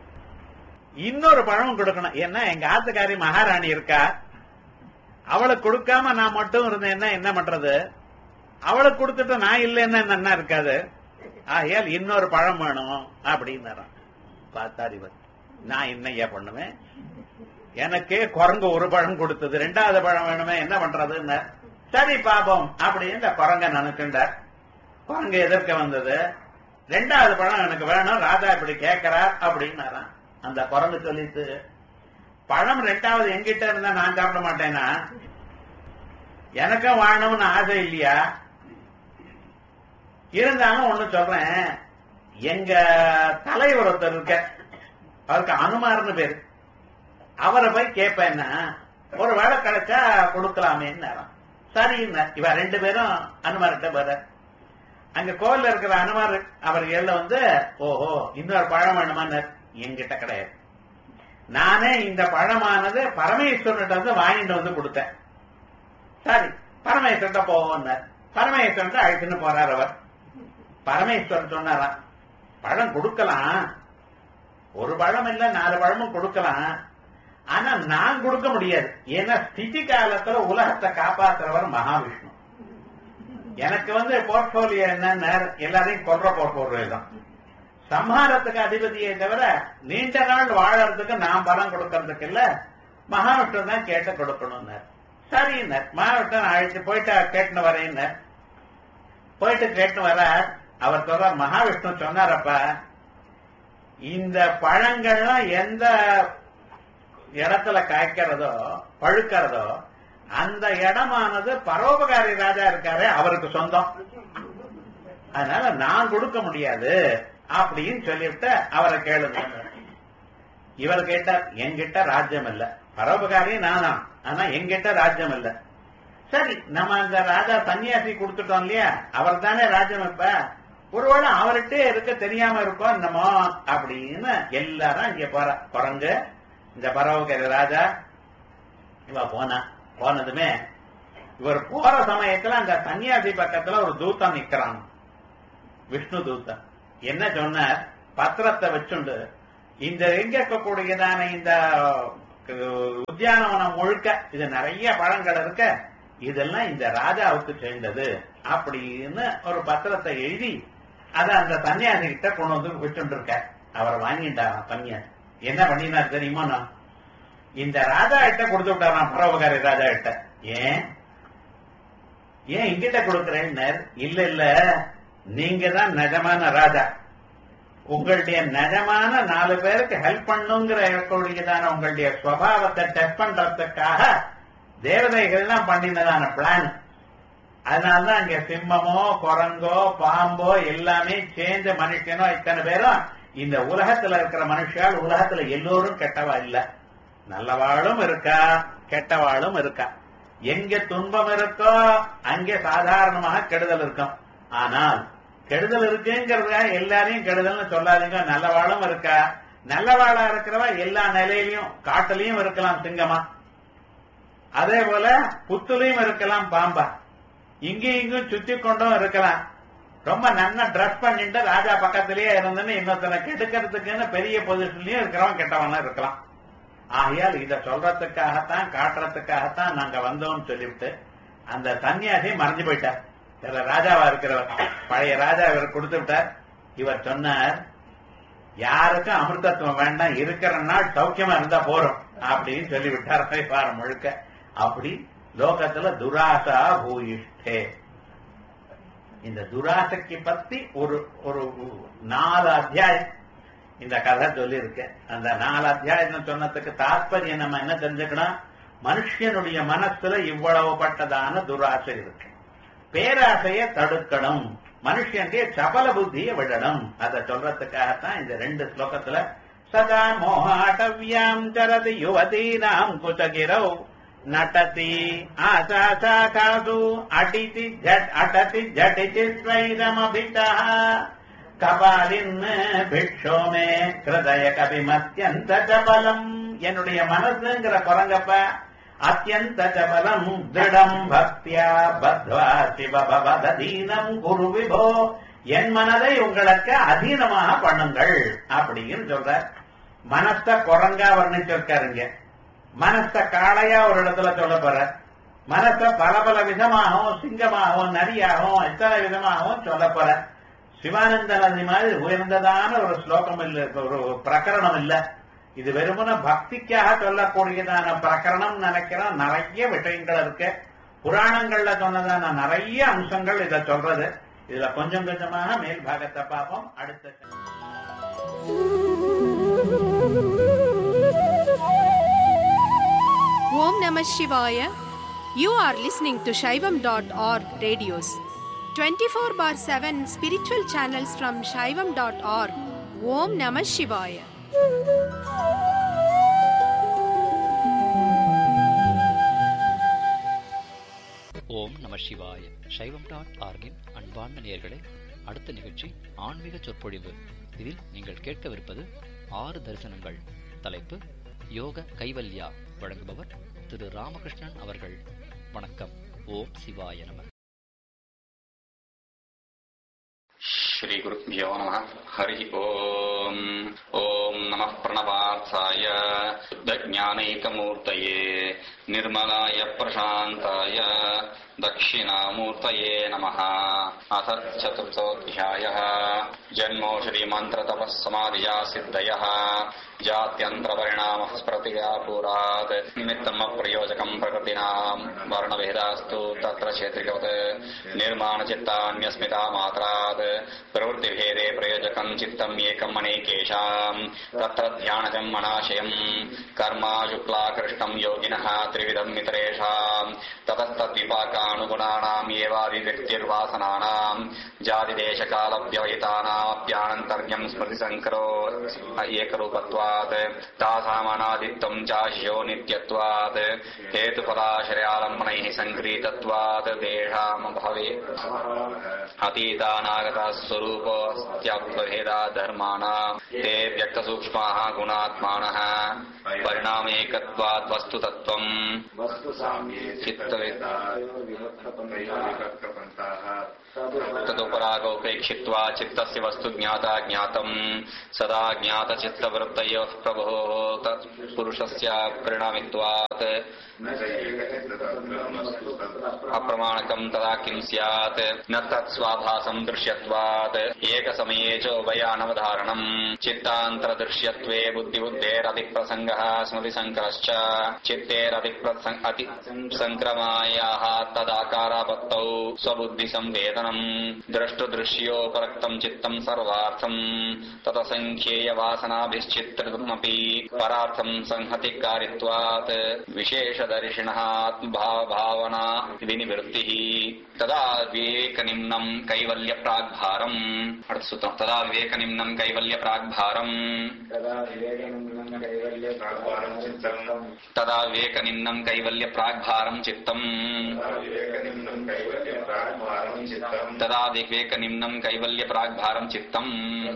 இன்னொரு பழம் கொடுக்கணும். ஏன்னா எங்க ஆத்துக்காரி மகாராணி இருக்கா, அவளுக்கு கொடுக்காம நான் மட்டும் இருந்தேன்னா என்ன பண்றது, அவளுக்கு கொடுத்துட்டு நான் இல்லைன்னா என்ன இருக்காது, ஆகையால் இன்னொரு பழம் வேணும் அப்படின்னாராம். பார்த்தார் இவர், நான் என்னையா பண்ணுவேன், எனக்கே குரங்கு ஒரு பழம் கொடுத்தது, ரெண்டாவது பழம் வேணுமே, என்ன பண்றதுன்னு. சரி பாபம் அப்படின்னு இந்த குரங்க நினைக்கின்றார். குரங்கு எதிர்க்க வந்தது, ரெண்டாவது பழம் எனக்கு வேணும், ராஜா இப்படி கேட்கிறார் அப்படின்னாராம். அந்த குரங்கு சொல்லிட்டு, பழம் ரெண்டாவது எங்கிட்ட இருந்தா நான் சாப்பிட மாட்டேனா, எனக்கும் வாழணும்னு ஆசை இல்லையா, இருந்தாலும் ஒண்ணு சொல்றேன், எங்க தலைவர் ஒருத்தர் இருக்க, அவருக்கு அனுமார்னு பேரு, அவரை போய் கேட்பேன்னா ஒரு வேலை கிடைச்சா கொடுக்கலாமேன்னு. சரின்னு இவ ரெண்டு பேரும் அனுமார்கிட்ட போற. அங்க கோவில் இருக்கிற அனுமார் அவர் எல்ல வந்து, ஓஹோ இன்னொரு பழம் வேணுமான்னு, என்கிட்ட கிடையாது, நானே இந்த பழமானது பரமேஸ்வரன்கிட்ட வந்து வாங்கிட்டு வந்து கொடுத்தேன். சரி பரமேஸ்வரன்ட்ட போவோம்னார். பரமேஸ்வரன் அழைச்சுன்னு போறார். அவர் பரமேஸ்வரன் சொன்னாரா, பழம் கொடுக்கலாம், ஒரு பழம் இல்ல நாலு பழமும் கொடுக்கலாம், ஆனா நான் கொடுக்க முடியாது. ஏன்னா ஸ்திதி காலத்துல உலகத்தை காப்பாற்றுறவர் மகாவிஷ்ணு. எனக்கு வந்து போர்ட்போலியோ என்னன்னு எல்லாரையும் கொல்ற போர்ட்போலியோ தான், சம்ஹாரத்துக்கு அதிபதியை தவிர நீண்ட நாள் வாழறதுக்கு நான் பலம் கொடுக்கறதுக்கு இல்ல, மகாவிஷ்ணு தான் கேட்டு கொடுக்கணும். சரின்னார். மகாவிஷ்ணு அழைச்சு போயிட்டு கேட்டுன்னு வரேன். போயிட்டு கேட்டு வர அவர் சொல்ற, மகாவிஷ்ணு சொன்னாரப்பா, இந்த பழங்கள்லாம் எந்த இடத்துல காய்க்கிறதோ பழுக்கிறதோ அந்த இடமானது பரோபகாரி ராஜா இருக்காரு அவருக்கு சொந்தம், அதனால நான் கொடுக்க முடியாது அப்படின்னு சொல்லிவிட்டு அவரை கேளுங்க. இவர் கேட்டார், என்கிட்ட ராஜ்யம் இல்ல, பரோபகாரி நானா, ஆனா என்கிட்ட ராஜ்யம் இல்ல. சரி நம்ம அந்த ராஜா சன்னியாசி கொடுத்துட்டோம் இல்லையா, அவர் தானே ராஜ்யம், இப்ப ஒருவேளை அவர்கிட்ட இருக்க தெரியாம இருக்கோம் என்னமோ அப்படின்னு எல்லாரும் இங்க போற. குரங்கு இந்த பரோபகாரி ராஜா இவ போனா. போனதுமே இவர் போற சமயத்துல அந்த சன்னியாசி பக்கத்துல ஒரு தூத்தம் நிக்கிறான், விஷ்ணு தூத்தன். என்ன சொன்னார், பத்திரத்தை வச்சுண்டு இந்த எங்க இருக்கக்கூடியதான இந்த உத்தியானவனம் முழுக்க இது நிறைய பழங்கள் இருக்க, இதெல்லாம் இந்த ராஜாவுக்கு சேர்ந்தது அப்படின்னு ஒரு பத்திரத்தை எழுதி அதை அந்த சன்னியாசி கிட்ட கொண்டு வந்து வச்சுட்டு இருக்க. அவரை வாங்கிட்டாராம் சன்னியாசி. என்ன பண்ணினார் தெரியுமா, நான் இந்த ராஜா கிட்ட கொடுத்து விட்டாராம், பரோபகாரி ராஜா கிட்ட. ஏன் ஏன் இங்கிட்ட கொடுக்கிறேன்னு, இல்ல இல்ல நீங்க தான் நிஜமான ராஜா, உங்களுடைய நிஜமான நாலு பேருக்கு ஹெல்ப் பண்ணுங்கிற இருக்கக்கூடியதான உங்களுடைய சுவாவத்தை டெஸ்ட் பண்றதுக்காக தேவதைகள்லாம் பண்ணினதான பிளான். அதனாலதான் இங்க சிம்மமோ குரங்கோ பாம்போ எல்லாமே சேர்ந்த மனுஷனோ இத்தனை பேரும் இந்த உலகத்துல இருக்கிற மனுஷால் உலகத்துல எல்லோரும் கெட்டவா இல்ல, நல்லவாளும் இருக்கா கெட்டவாளும் இருக்கா. எங்க துன்பம் இருக்கோ அங்கே சாதாரணமாக கெடுதல் இருக்கும். ஆனால் கெடுதல் இருக்குங்கிறத எல்லாரையும் கெடுதல்னு சொல்லாதீங்க. நல்லவாளும் இருக்கா, நல்லவாளா இருக்கிறவா எல்லா நிலையிலையும் காட்டுலயும் இருக்கலாம் சிங்கமா, அதே போல புத்துலையும் இருக்கலாம் பாம்பா, இங்கேயும் இங்கும் சுத்தி கொண்டும் இருக்கலாம். ரொம்ப நல்லா ட்ரெஸ் பண்ணிட்டு ராஜா பக்கத்திலேயே இருந்துன்னு இன்னொருத்தனை கெடுக்கிறதுக்குன்னு பெரிய பொசிஷன்லயும் இருக்கிறவன் கெட்டவனா இருக்கலாம். ஆகையால் இத சொல்றதுக்காகத்தான் காட்டுறதுக்காகத்தான் நாங்க வந்தோம்னு சொல்லிவிட்டு அந்த சன்னியாசி மறைஞ்சு போயிட்டார். ராஜாவா இருக்கிறவர் பழைய ராஜா இவர் கொடுத்து விட்டார். இவர் சொன்னார், யாருக்கும் அமிர்தத்துவம் வேண்டாம், இருக்கிற நாள் சௌக்கியமா இருந்தா போறோம் அப்படின்னு சொல்லிவிட்டார் வாரம் முழுக்க. அப்படி லோகத்துல துராசா பூயிஷ்டே, இந்த துராசைக்கு பத்தி ஒரு ஒரு நாலு அத்தியாயம் இந்த கதை சொல்லி இருக்கு. அந்த நாலு அத்தியாயம் சொன்னதுக்கு தாற்பயம் நம்ம என்ன தெரிஞ்சுக்கணும், மனுஷனுடைய மனசுல இவ்வளவு பட்டதான துராசை இருக்கு. பேராசையை தடுக்கணும், மனுஷனுடைய சபல புத்தியை விடணும். அதை சொல்றதுக்காகத்தான் இந்த ரெண்டு ஸ்லோகத்துல சதா மோகாட்டவியாம் சரதி யுவதீனாம் குசகிரௌ நட்டதி ஆசாசாகாசு அடிதி ஜட் அடதி ஜடிதி ஸ்வைரமபிதா கபாலின் பிக்ஷோமே கிருதய கபிமத்யந்த ஜபலம். என்னுடைய மனசுங்கிற குரங்கப்ப அத்தியந்த ஜபலம் திருடம் பக்தியா பத்வா சிவபவதீனம் குரு விபோ, என் மனதை உங்களுக்கு அதீனமாக பண்ணுங்கள் அப்படின்னு சொல்ற. மனச குரங்கா வர்ணிச்சிருக்காருங்க, மனச காளையா ஒரு இடத்துல சொல்ல போற, மனச பல பல விதமாகவும் சிங்கமாகவும் நரியாகவும் எத்தனை விதமாகவும் சொல்ல போற. சிவானந்த நதி மாதிரி உயர்ந்ததான ஒரு ஸ்லோகம் இல்ல, ஒரு பிரகரணம் இல்ல. இது வெறுமன பக்திக்காக சொல்லக்கூடியதான பிரகரணம் நினைக்கிறோம். நிறைய விஷயங்கள் இருக்கு, புராணங்கள்ல சொன்னதான நிறைய அம்சங்கள் இத சொல்றது. இதுல கொஞ்சம் கொஞ்சமாக மேல் பாகத்தை பார்ப்போம் அடுத்த. ஓம் நம சிவாய. You are listening to Shaivam dot org radios. twenty-four bar seven spiritual channels from Shaivam dot org. Om Namah Shivaya. ஓம் நம சிவாய. சைவம் டாட் ஆர்கின் அன்பார்ந்த நேயர்களே, அடுத்த நிகழ்ச்சி ஆன்மீக சொற்பொழிவு. இதில் நீங்கள் கேட்கவிருப்பது ஆறு தரிசனங்கள். தலைப்பு யோக கைவல்யா. வழங்குபவர் திரு ராமகிருஷ்ணன் அவர்கள். வணக்கம். ஓம் சிவாய நம. श्री गुरुभ्यो नमः. हरि ओम. ओम नमः प्रणवार्थाय शुद्धज्ञानैकमूर्तये निर्मलाय प्रशान्ताय दक्षिणामूर्तये नमः. अथ चतुर्थोऽध्यायः. जन्मोषधि मन्त्रतपःसमाधिया सिद्धयः जात्यन्तरपरिणामः स्मृतिव्यापुरात् निमित्तम् अप्रयोजकम् प्रकृतीनाम् वर्णभेदास्तु तत्र क्षेत्रिकवत् निर्माणचित्तान्यस्मिता मात्रात् प्रवृत्तिभेदे प्रयोजकम् चित्तम् एकम् अनेकेषाम् तत्र ध्यानजम् अनाशयम् कर्मा शुक्लाकृष्णम् योगिनः त्रिविधम् इतरेषाम् ततस्तद्विपाकानुगुणानाम् एवाभिव्यक्तिर्वासनानाम् जातिदेशकालव्यवहितानामप्यानन्तर्यम् स्मृतिसङ्करो एकरूपत्वात् तासामनादित्वम् चाश्यो नित्यत्वात् हेतुफलाश्रयालम्बनैः सङ्क्रीतत्वात् तेषामभावे अतीतानागतः स्वरूपस्त्याप्तभेदा धर्माणाम् ते व्यक्तसूक्ष्माः गुणात्मानः परिणामेकत्वात् वस्तुतत्वम् तदुपरागोपेक्षित्वा चित्तस्य वस्तु ज्ञाता ज्ञातम् सदा ज्ञात चित्तवृत्तयोः प्रभोः पुरुषस्य परिणामित्वात् अप्रमाणकम् तदा किम् स्यात् न तत् स्वाभासम् दृश्यत्वात् एकसमये च उभयानवधारणम् चित्तान्तरदृश्यत्वे बुद्धिबुद्धेरधिप्रसङ्गः स्मृतिसङ्करश्च चित्तेरधिप्रसङ्क्रमायाः तदाकारापत्तौ स्वबुद्धिसंवेदनम् द्रष्टुदृश्योपरक्तम् चित्तम् सर्वार्थम् ततसङ्ख्येयवासनाभिश्चित्रितमपि परार्थम् संहतिकारित्वात् विशेषदर्शिणः आत्मभावना विनिवृत्तिः तदा विवेकनिम्नम् कैवल्यप्राग्भारम् अर्थसूत्रम् तदा विवेकनिम्नम् कैवल्यप्राग्भारम् तदा विवेकनिम्नम् कैवल्यप्राग्भारम् चित्तम् तदा विवेकनिम्नम् कैवल्यप्राग्भारम् चित्तम्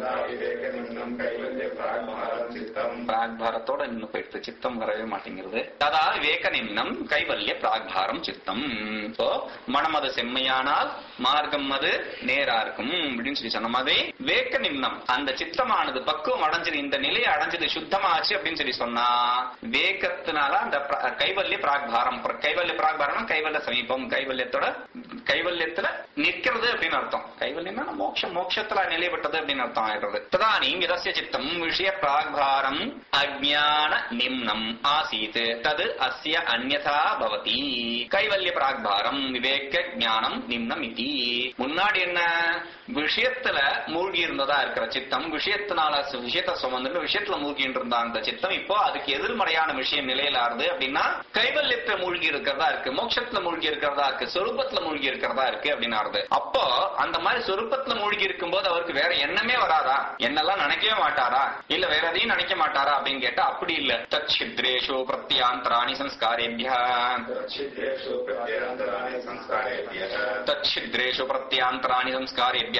பிராக்பாரத்தோட நின்று போயிடுது, சித்தம் வரவே மாட்டேங்கிறது. ததா விவேகநிம்னம் கைவல்ய பிராக்பாரம் சித்தம். மனம் அது செம்மையானால் மார்க்கம் அது நேரா இருக்கும் அப்படின்னு சொல்லி சொன்ன மாதிரி வேக்க நிம்னம் அந்த சித்தமானது பக்குவம் அடைஞ்சது, இந்த நிலையை அடைஞ்சது, சுத்தமாச்சு அப்படின்னு சொல்லி சொன்னா வேகத்தினால அந்த கைவல்ய பிராக்பாரம். கைவல்ய பிராக்பாரம் கைவல்ய சமீபம், கைவல்யத்தோட கைவல்யத்துல நிற்கிறது அப்படின்னு அர்த்தம். கைவல்யம்னா மோட்சம், மோட்சத்துல நிலைப்பட்டது அப்படின்னு அர்த்தம் ஆயிடுறது. ததானீம் இதஸ்ய சித்தம் விஷய பிராக்பாரம் அஜ்ஞான நிம்னம் ஆசீத் தது அஸ்ய அன்யதா பவதி. கைவல்ய பிராக்பாரம் விவேக ஞானம் நிம்னம் இதி. முன்னாடி என்ன விஷயத்துல மூழ்கி இருந்ததா இருக்கிற சித்தம், விஷயத்தினால விஷயத்த சுமந்து விஷயத்துல மூழ்கி இருந்தா அந்த சித்தம் இப்போ அதுக்கு எதிர்மறையான விஷயம் நிலையில ஆறுது அப்படின்னா கைவல்யத்தை மூழ்கி இருக்கிறதா இருக்கு, மோட்சத்துல மூழ்கி இருக்கிறதா இருக்கு, சொரூபத்துல மூழ்கி இருக்கிறதா இருக்கு அப்படின்னு ஆறுது. அப்போ அந்த மாதிரி சொரூபத்துல மூழ்கி இருக்கும் போது அவருக்கு வேற எண்ணமே வராதா, என்னெல்லாம் நினைக்கவே மாட்டாரா, இல்ல வேற எதையும் நினைக்க மாட்டாரா அப்படின்னு கேட்டா அப்படி இல்ல. தச்சித்ரேஷு பிரத்யாந்தராணி சம்ஸ்காரேபியா தச்சித்ரேஷு பிரத்யாந்தராணி சம்ஸ்காரேபியா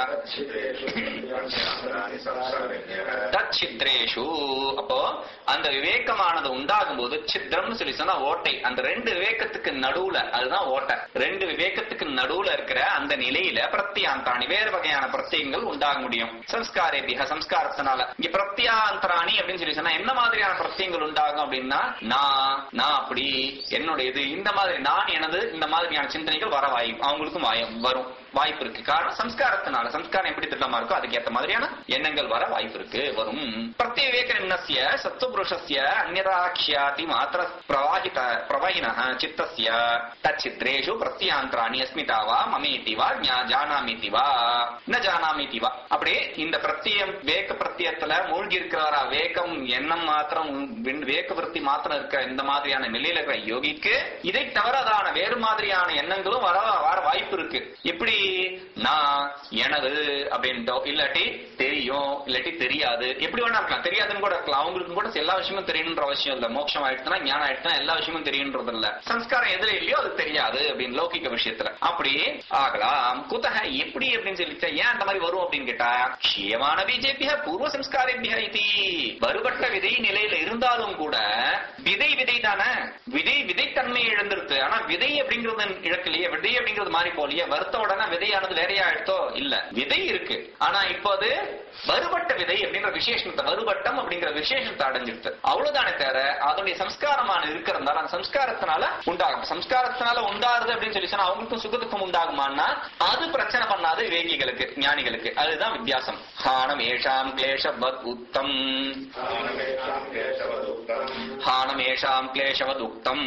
தச்சித்ரேஷு. அப்போ அந்த விவேகமானது உண்டாகும் போது சித்ரம் சொல்லி சொன்னா ஓட்டை, அந்த ரெண்டு விவேகத்துக்கு நடுவுல அதுதான் ஓட்டை, ரெண்டு விவேகத்துக்கு நடுவுல இருக்கிற அந்த நிலையில பிரத்யாந்தராணி வேறு வகையான பிரத்யங்கள் உண்டாக முடியும். சம்ஸ்காரேபியா சம்ஸ்காரத்தினால. இங்க பிரத்யாந்தராணி அப்படின்னு சொல்லி சொன்னா என்ன மாதிரியான பிரத்யங்கள் உண்டாகும் அப்படின்னா நான் நான் அப்படி என்னுடையது இந்த மாதிரி நான் எனது இந்த மாதிரியான சிந்தனைகள் வர வாய்ப்பு அவங்களுக்கும் வரும் வாய்ப்பு இருக்கு. காரணம் சம்ஸ்காரத்தினால. சம்ஸ்காரம் எப்படி திட்டமா இருக்கோ அதுக்கேற்ற மாதிரியான எண்ணங்கள் வர வாய்ப்பு இருக்கு, வரும். பிரத்யேக நிம்னஸ்ய சத்துபுருஷஸ்ய அந்யதாக்ஷ்யாதி மாத்திர பிரவாஹித பிரவாஹின சித்தஸ்ய தச்சித்ரேஷு பிரத்யாந்தராணி அஸ்மிதாவா மமேதிவா ஜானாமிதிவா ந ஜானாமிதிவா. அப்படியே இந்த பிரத்தியம் வேக பிரத்தியத்துல மூழ்கி இருக்கிறவரா வேகம் எண்ணம் மாத்திரம் வேக விருத்தி மாத்திரம் இருக்கிற இந்த மாதிரியான நிலையில இருக்கிற யோகிக்கு இதை தவறதான வேறு மாதிரியான எண்ணங்களும் வர வர வாய்ப்பு இருக்கு. எப்படி நான் எனது அப்படின்ட்டோ இல்லாட்டி தெரியும் இல்லாட்டி தெரியாது, எப்படி வேணா இருக்கலாம், தெரியாதுன்னு கூட இருக்கலாம். அவங்களுக்கு கூட எல்லா விஷயமும் தெரியணுன்ற அவசியம் இல்ல. மோட்சம் ஆயிடுச்சுன்னா ஞானம் ஆயிடுச்சுன்னா எல்லா விஷயமும் தெரியுன்றது இல்ல. சம்ஸ்காரம் எதுல இல்லையோ அது தெரியாது அப்படின்னு லௌகிக விஷயத்துல அப்படி ஆகலாம். குத்தக எப்படி அப்படின்னு சொல்லிச்சா ஏன் அந்த மாதிரி வரும் அப்படின்னு கேட்டா க்ஷேமான பிஜேபியா பூர்வ சம்ஸ்காரேபியா இது. வருபட்ட விதை நிலையில இருந்தாலும் கூட விதை விதை தானே, விதை விதைத்தன்மை இழந்திருக்கு. ஆனா விதை அப்படிங்கிறது இழக்கலையே, விதை அப்படிங்கிறது மாறி போலியே. வருத்த உடனே விதையானது வேறையா எடுத்தோ இல்ல, விதை இருக்கு. ஆனா இப்போ அது வருபட்ட விதை அப்படிங்கிற விசேஷத்தை, வருபட்டம் அப்படிங்கிற விசேஷத்தை அடைஞ்சிருக்கு. அவ்வளவுதானே தவிர அதனுடைய சம்ஸ்காரமான இருக்கிறதுனால அந்த சம்ஸ்காரத்தினால உண்டாகும். சம்ஸ்காரத்தினால உண்டாருது அப்படின்னு சொல்லி சொன்னா அவங்களுக்கும் சுகதுக்கம் உண்டாகுமான்னா அது பிரச்சனை பண்ணாது விவேகிகளுக்கு, ஞானிகளுக்கு. அதுதான் வித்தியாசம். ஹானம் ஏஷாம் கிளேஷவத் உத்தம் ஹானம் ஏஷாம் கிளேஷவத் உத்தம்.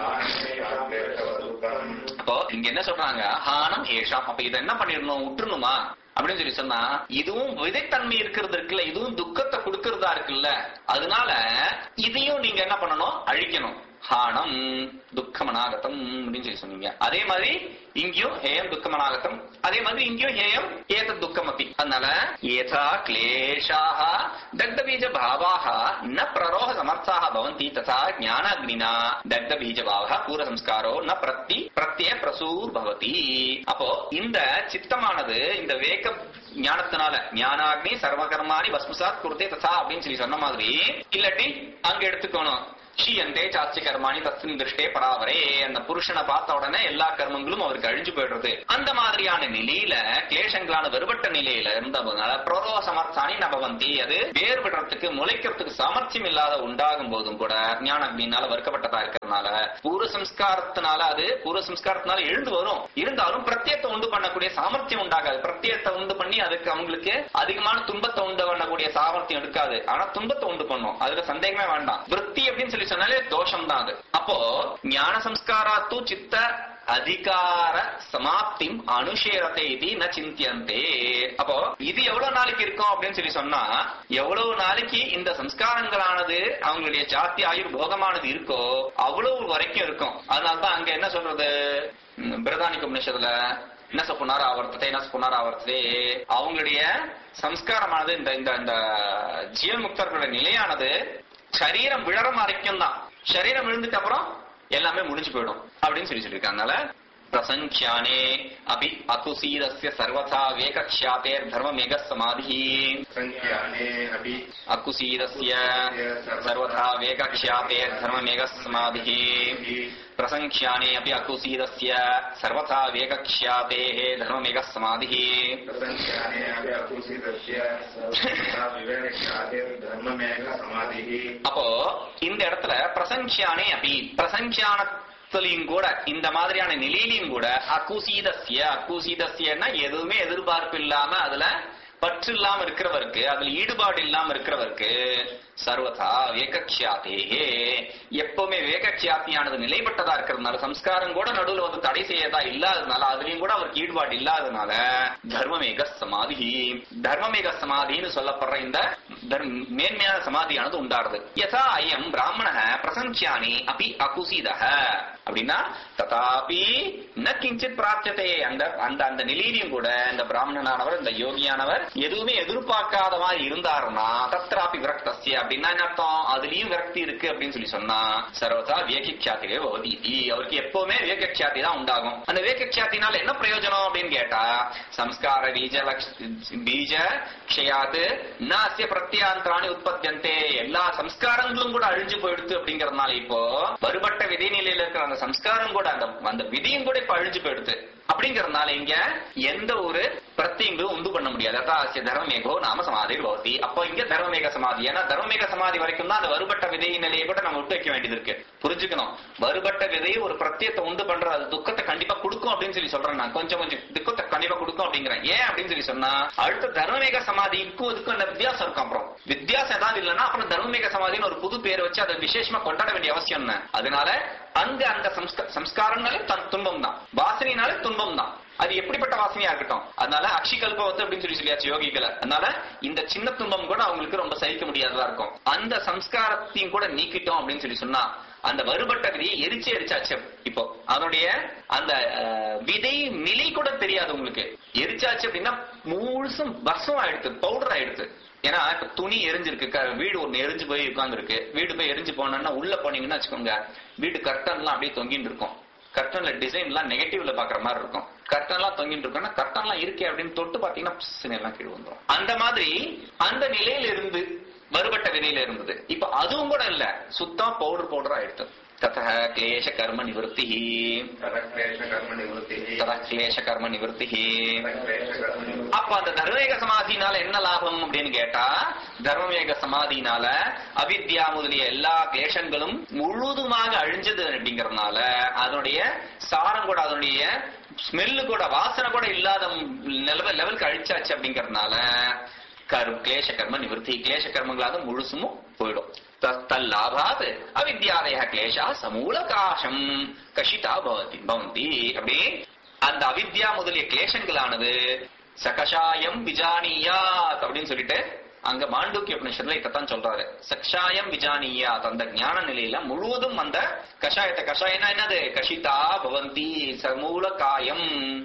அப்போ இங்க என்ன சொல்றாங்க, ஹானம் ஏஷாம். அப்ப இதை என்ன பண்ணிடணும், விட்டுருணுமா அப்படின்னு சொல்லி சொன்னா இதுவும் விதைத்தன்மை இருக்கிறது இருக்குல்ல, இதுவும் துக்கத்தை கொடுக்கறதா இருக்குல்ல, அதனால இதையும் நீங்க என்ன பண்ணணும், அழிக்கணும். ஹானம் துக்கமனாகத்தம் அப்படின்னு சொல்லி சொன்னீங்க. அதே மாதிரி இங்கேயும் ஹேயம் துக்கமனாகத்தம், அதே மாதிரி இங்கேயும் ஹேயம் ஏத துக்கம் அப்படி. அதனால ஏதா கிளேஷாக தக்த பீஜ பாவாக ந பிரரோக சமர்த்தாக பவந்தி ததா ஞானாக்னினா தக்த பீஜ பாவா பூர்வ சம்ஸ்காரோ ந பிரத்தி பிரத்ய பிரசூர் பவதி. அப்போ இந்த சித்தமானது இந்த வேக ஞானத்தினால ஞானாக்னி சர்வகர்மானி பஸ்மசாத் குருதே ததா அப்படின்னு சொல்லி சொன்ன மாதிரி இல்லாட்டி அங்க எடுத்துக்கணும் ஷீயந்தே சாட்சி கர்மாணி தஸ்மின் திருஷ்டே பராவரே. அந்த புருஷனை பார்த்த உடனே எல்லா கர்மங்களும் அவருக்கு அழிஞ்சு போயிடுறது. அந்த மாதிரியான நிலையில கிளேசங்களான வெறுபட்ட நிலையில இருந்ததுனால புரோரோ சமர்த்தானி நபவந்தி, அது வேர் விடுறதுக்கு முளைக்கிறதுக்கு சாமர்த்தியம் இல்லாத உண்டாகும் போதும் கூட ஞான அக்னியினால வறுக்கப்பட்டதா இருக்கிறதுனால பூர்வ சம்ஸ்காரத்தினால அது பூர்வ சம்ஸ்காரத்தினால எழுந்து வரும். இருந்தாலும் பிரத்யத்தை உண்டு பண்ணக்கூடிய சாமர்த்தியம் உண்டாகாது. பிரத்யத்தை உண்டு பண்ணி அதுக்கு அவங்களுக்கு அதிகமான துன்பத்தை உண்டு பண்ணக்கூடிய சாமர்த்தியம் இருக்காது. ஆனா துன்பத்தை உண்டு பண்ணும், அதுல சந்தேகமே வேண்டாம். விருத்தி அப்படின்னு சொல்லி சொன்னாலே தோஷம் தான் அது. அப்போ ஞான சம்ஸ்காராத்து சித்த அதிகார சமாப்தி அனுஷேரத்தை இது ந சிந்தியந்தே. அப்போ இது எவ்வளவு நாளைக்கு இருக்கும் அப்படின்னு சொல்லி சொன்னா, எவ்வளவு நாளைக்கு இந்த சம்ஸ்காரங்களானது அவங்களுடைய ஜாத்தி ஆயுர் போகமானது இருக்கோ அவ்வளவு வரைக்கும் இருக்கும். அதனால்தான் அங்க என்ன சொல்றது, பிரதானிக உபநிஷத்துல என்ன புனராவர்த்தத்தை என்ன புனராவர்த்ததே, அவங்களுடைய சம்ஸ்காரமானது இந்த இந்த ஜீவன்முக்தர்களுடைய நிலையானது சரீரம் விழற வரைக்கும் தான். சரீரம் விழுந்துட்டு அப்புறம் எல்லாமே முடிஞ்சு போயிடும் அப்படின்னு சொல்லி சொல்லியிருக்காங்க. பிரசங்கியானே அபி அகுசீதஸ்ய சர்வதா வேகக்ஷ்யாதேர் தர்மமேக சமாதி. அகுசீதஸ்ய சர்வதா வேகக்ஷ்யாதேர் தர்மமேக சமாதி. பிரசங்கியானே அபி அகுசீதஸ்ய சர்வதா வேகக்ஷ்யாதேஹ தர்மமேக சமாதி. அப்போ இந்த இடத்துல பிரசங்கியானே அபி, பிரசங்கியான கூட இந்த மாதிரியான நிலையிலையும் கூட அகுசீதஸ்ய, அகுசீதஸ்யன்னா எதுவுமே எதிர்பார்ப்பு இல்லாம அதுல பற்று இல்லாம இருக்கிறவருக்கு, அதுல ஈடுபாடு இல்லாம இருக்கிறவருக்கு சர்வதா வேகக்ஷ்யாதேஹே, எப்பவுமே வேகக்ஷ்யாத்தியானது நிலைப்பட்டதா இருக்கிறதுனால சம்ஸ்காரம் கூட நடுவில் வந்து தடை செய்யதா இல்லாததுனால அதுலயும் கூட அவருக்கு ஈடுபாடு இல்லாததுனால தர்மமேக சமாதி, தர்மமேக சமாதின்னு சொல்லப்படுற இந்த மேன்மையான சமாதியானது உண்டாடுது. யதா அயம் பிராமண பிரசங்கியானி அபி அகுசீதஹ அப்படின்னா ததாபி ந கிஞ்சித் பிரார்த்ததே, அந்த அந்த அந்த நிலையிலையும் கூட இந்த பிராமணனானவர் இந்த யோகியானவர் எதுவுமே எதிர்பார்க்காத மாதிரி இருந்தாருன்னா தத்ராபி விரக்தஸ்ய அப்படின்னா என்ன அர்த்தம், அதுலயும் விரக்தி இருக்கு அப்படின்னு சொல்லி சொன்னா சர்வதா வேகக்ஷாத்திலே பவதி, அவருக்கு எப்பவுமே வேகக்ஷாத்தி தான் உண்டாகும். அந்த வேகக்ஷாத்தினால என்ன பிரயோஜனம் அப்படின்னு கேட்டா சம்ஸ்கார பீஜ பீஜ க்ஷயாது நாஸ்ய பிரத்யாந்தராணி உற்பத்தியந்தே, எல்லா சம்ஸ்காரங்களும் கூட அழிஞ்சு போயிடுது அப்படிங்கறதுனால இப்போ வருபட்ட விதை நிலையில இருக்கிற அந்த சம்ஸ்காரம் கூட அந்த அந்த விதியும் கூட இப்ப அழிஞ்சு போயிடுது. அப்படிங்கறதுனால இங்க எந்த ஒரு பிரத்தியங்களும் உண்டு பண்ண முடியாது. அதாசிய தர்மமேகோ நாம சமாதி பவதி. அப்போ இங்க தர்மமேக சமாதி, ஏன்னா தர்மமேக சமாதி வரைக்கும் தான் அந்த வருபட்ட விதை நிலையை கூட நம்ம விட்டு வைக்க வேண்டியது இருக்கு. புரிஞ்சுக்கணும், வருபட்ட விதையை ஒரு பிரத்தியத்தை உண்டு பண்ற அது துக்கத்தை கண்டிப்பா கொடுக்கும் அப்படின்னு சொல்லி சொல்றேன். நான் கொஞ்சம் கொஞ்சம் துக்கத்தை கண்டிப்பா கொடுக்கும் அப்படிங்கிறேன். ஏன் அப்படின்னு சொல்லி சொன்னா அடுத்த தர்மமேக சமாதிக்கும் இதுக்கும் என்ன வித்தியாசம் இருக்கும். அப்புறம் வித்தியாசம் ஏதாவது இல்லைன்னா அப்புறம் தர்மமேக சமாதின்னு ஒரு புது பேரை வச்சு அதை விசேஷமா கொண்டாட வேண்டிய அவசியம் என்ன. அதனால அங்க அந்த சம்ஸ்காரம்னாலே துன்பம் தான், வாசனைனாலே துன்பம் தான். அது எப்படிப்பட்ட வாசனையா இருக்கட்டும். அதனால அக்ஷிகல்பவத்து அப்படின்னு சொல்லி சொல்லியாச்சு யோகிகளை. அதனால இந்த சின்ன துன்பம் கூட அவங்களுக்கு ரொம்ப சகிக்க முடியாததா இருக்கும். அந்த சம்ஸ்காரத்தையும் கூட நீக்கிட்டோம் அப்படின்னு சொல்லி சொன்னா அந்த வருபட்ட விதையை எரிச்சு எரிச்சாச்சு. இப்போ அதனுடைய அந்த விதை நிலை கூட தெரியாது உங்களுக்கு. எரிச்சாச்சு அப்படின்னா முழுசும் பஸ்ஸும் ஆயிடுது, பவுடர் ஆயிடுது. ஏன்னா இப்ப துணி எரிஞ்சிருக்கு, வீடு ஒண்ணு எரிஞ்சு போய் உட்கார்ந்து இருக்கு. வீடு போய் எரிஞ்சு போனோம்னா உள்ள போனீங்கன்னா வச்சுக்கோங்க, வீடு கர்டன் எல்லாம் அப்படியே தொங்கிட்டு இருக்கும். கர்டன்ல டிசைன் எல்லாம் நெகட்டிவ்ல பாக்குற மாதிரி இருக்கும். கர்டன் எல்லாம் தொங்கிட்டு இருக்கோம்னா கர்டன் எல்லாம் இருக்கே அப்படின்னு தொட்டு பாத்தீங்கன்னா எல்லாம் கீழ் வந்துடும். அந்த மாதிரி அந்த நிலையில இருந்து வருபட்ட விதையில இருந்தது இப்ப அதுவும் கூட இல்ல, சுத்தம் பவுடர் பவுடர் ஆயிடுது. ததः क्लेश कर्म निवृत्तिः ततः क्लेश कर्म निवृत्तिः. அப்ப அந்த தர்மவேக சமாதினால என்ன லாபம் அப்படின்னு கேட்டா, தர்மவேக சமாதினால அவித்யா முதலிய எல்லா கிளேசங்களும் முழுதுமாக அழிஞ்சது அப்படிங்கறதுனால அதனுடைய சாரம் கூட அதனுடைய ஸ்மெல்லு கூட வாசனை கூட இல்லாத லெவலுக்கு அழிச்சாச்சு. அப்படிங்கறதுனால கிளேச கர்ம நிவர்த்தி, கிளேச கர்மங்களாக முழுசும் போயிடும். தல்லாபாத் அவித்யாதய கிளேஷா சமூலகாசம் கஷிதா பவந்தி. அப்படி அந்த அவித்யா முதலிய கிளேசங்களானது சகஷாயம் விஜானியாத் அப்படின்னு சொல்லிட்டு அங்க மாண்டூக்கிய உபநிஷத்துல இதான் சொல்றாரு. சக்ஷாயம் விஜானியாத், அந்த ஞான நிலையில முழுவதும் அந்த கஷாயத்தை, கஷாயம்னா என்னது, கஷிதா பவந்தி சமூல காயம்,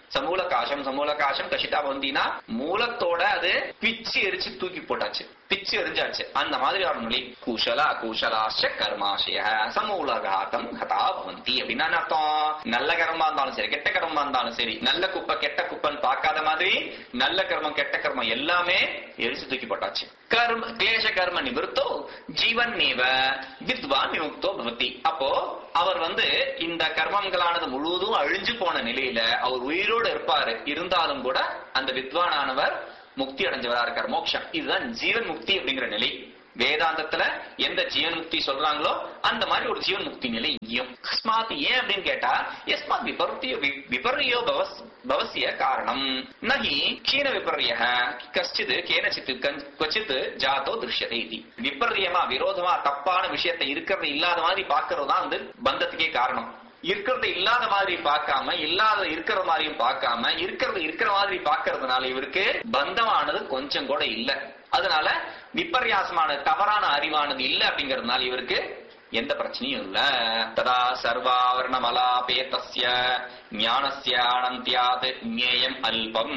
சமூலகாசம் சமூலகாசம் கஷிதா பந்தினா மூலத்தோட அது பிச்சு எரிச்சு தூக்கி போட்டாச்சு, பிச்சு எரிஞ்சாச்சு. அந்த மாதிரி ஒரு நிலை. குஷலா குஷலாஷ கர்மாஷய சமூலகாத்தம் ஹதா பவந்தி அப்படின்னா அர்த்தம், நல்ல கர்மமா இருந்தாலும் சரி கெட்ட கர்மமா இருந்தாலும் சரி, நல்ல குப்பை கெட்ட குப்பைன்னு பார்க்காத மாதிரி நல்ல கர்மம் கெட்ட கர்மம் எல்லாமே எரிச்சு தூக்கி போட்டாச்சு. கர்ம கிளேஷ கர்ம நிவர்த்தோ ஜீவன் நீவ வித்வான் விமுக்தோ பவதி. அப்போ அவர் வந்து இந்த கர்மங்களானது முழுவதும் அழிஞ்சு போன நிலையில அவர் உயிரோடு இருப்பாரு, இருந்தாலும் கூட அந்த வித்வானானவர் முக்தி அடைஞ்சவரா இருக்கார், மோட்சம். இதுதான் ஜீவன் முக்தி அப்படிங்கிற நிலை. வேதாந்தத்துல எந்த ஜீவன் முக்தி சொல்றாங்களோ அந்த மாதிரி ஒரு ஜீவன் முக்தி நிலை இங்கேயும். அஸ்மாத் ஏன் அப்படின்னு கேட்டா, எஸ்மாத் விபர்த்திய விபர்யோ பவசிய காரணம் நகி கீன விபர்ய கஷ்டித் கேனச்சித் கொச்சித் ஜாதோ திருஷ்யதை இது. விபர்யமா விரோதமா தப்பான விஷயத்தை இருக்கிறது இல்லாத மாதிரி பாக்குறது தான் வந்து பந்தத்துக்கே காரணம். இருக்கிறது இல்லாத மாதிரி பார்க்காம இல்லாத இருக்கிற மாதிரியும் பார்க்காம இருக்கிறது இருக்கிற மாதிரி பார்க்கறதுனால இவருக்கு பந்தமானது கொஞ்சம் கூட இல்ல. அதனால விபர்யாசமான தவறான அறிவானது இல்ல அப்படிங்கறதுனால இவருக்கு எந்த பிரச்சனையும் இல்ல. ததா சர்வாவரணமலாபேதஸ்ய ஞானஸ்ய அனந்த்யாத் ஞேயம் அல்பம்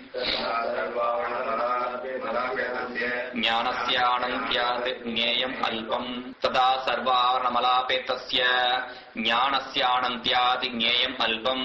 ஞானஸ்ய அனந்த்யாத் ஞேயம் அல்பம். ததா சர்வாவரணமலாபேதஸ்ய ஞானஸ்ய அனந்த்யாத் ஞேயம் அல்பம்.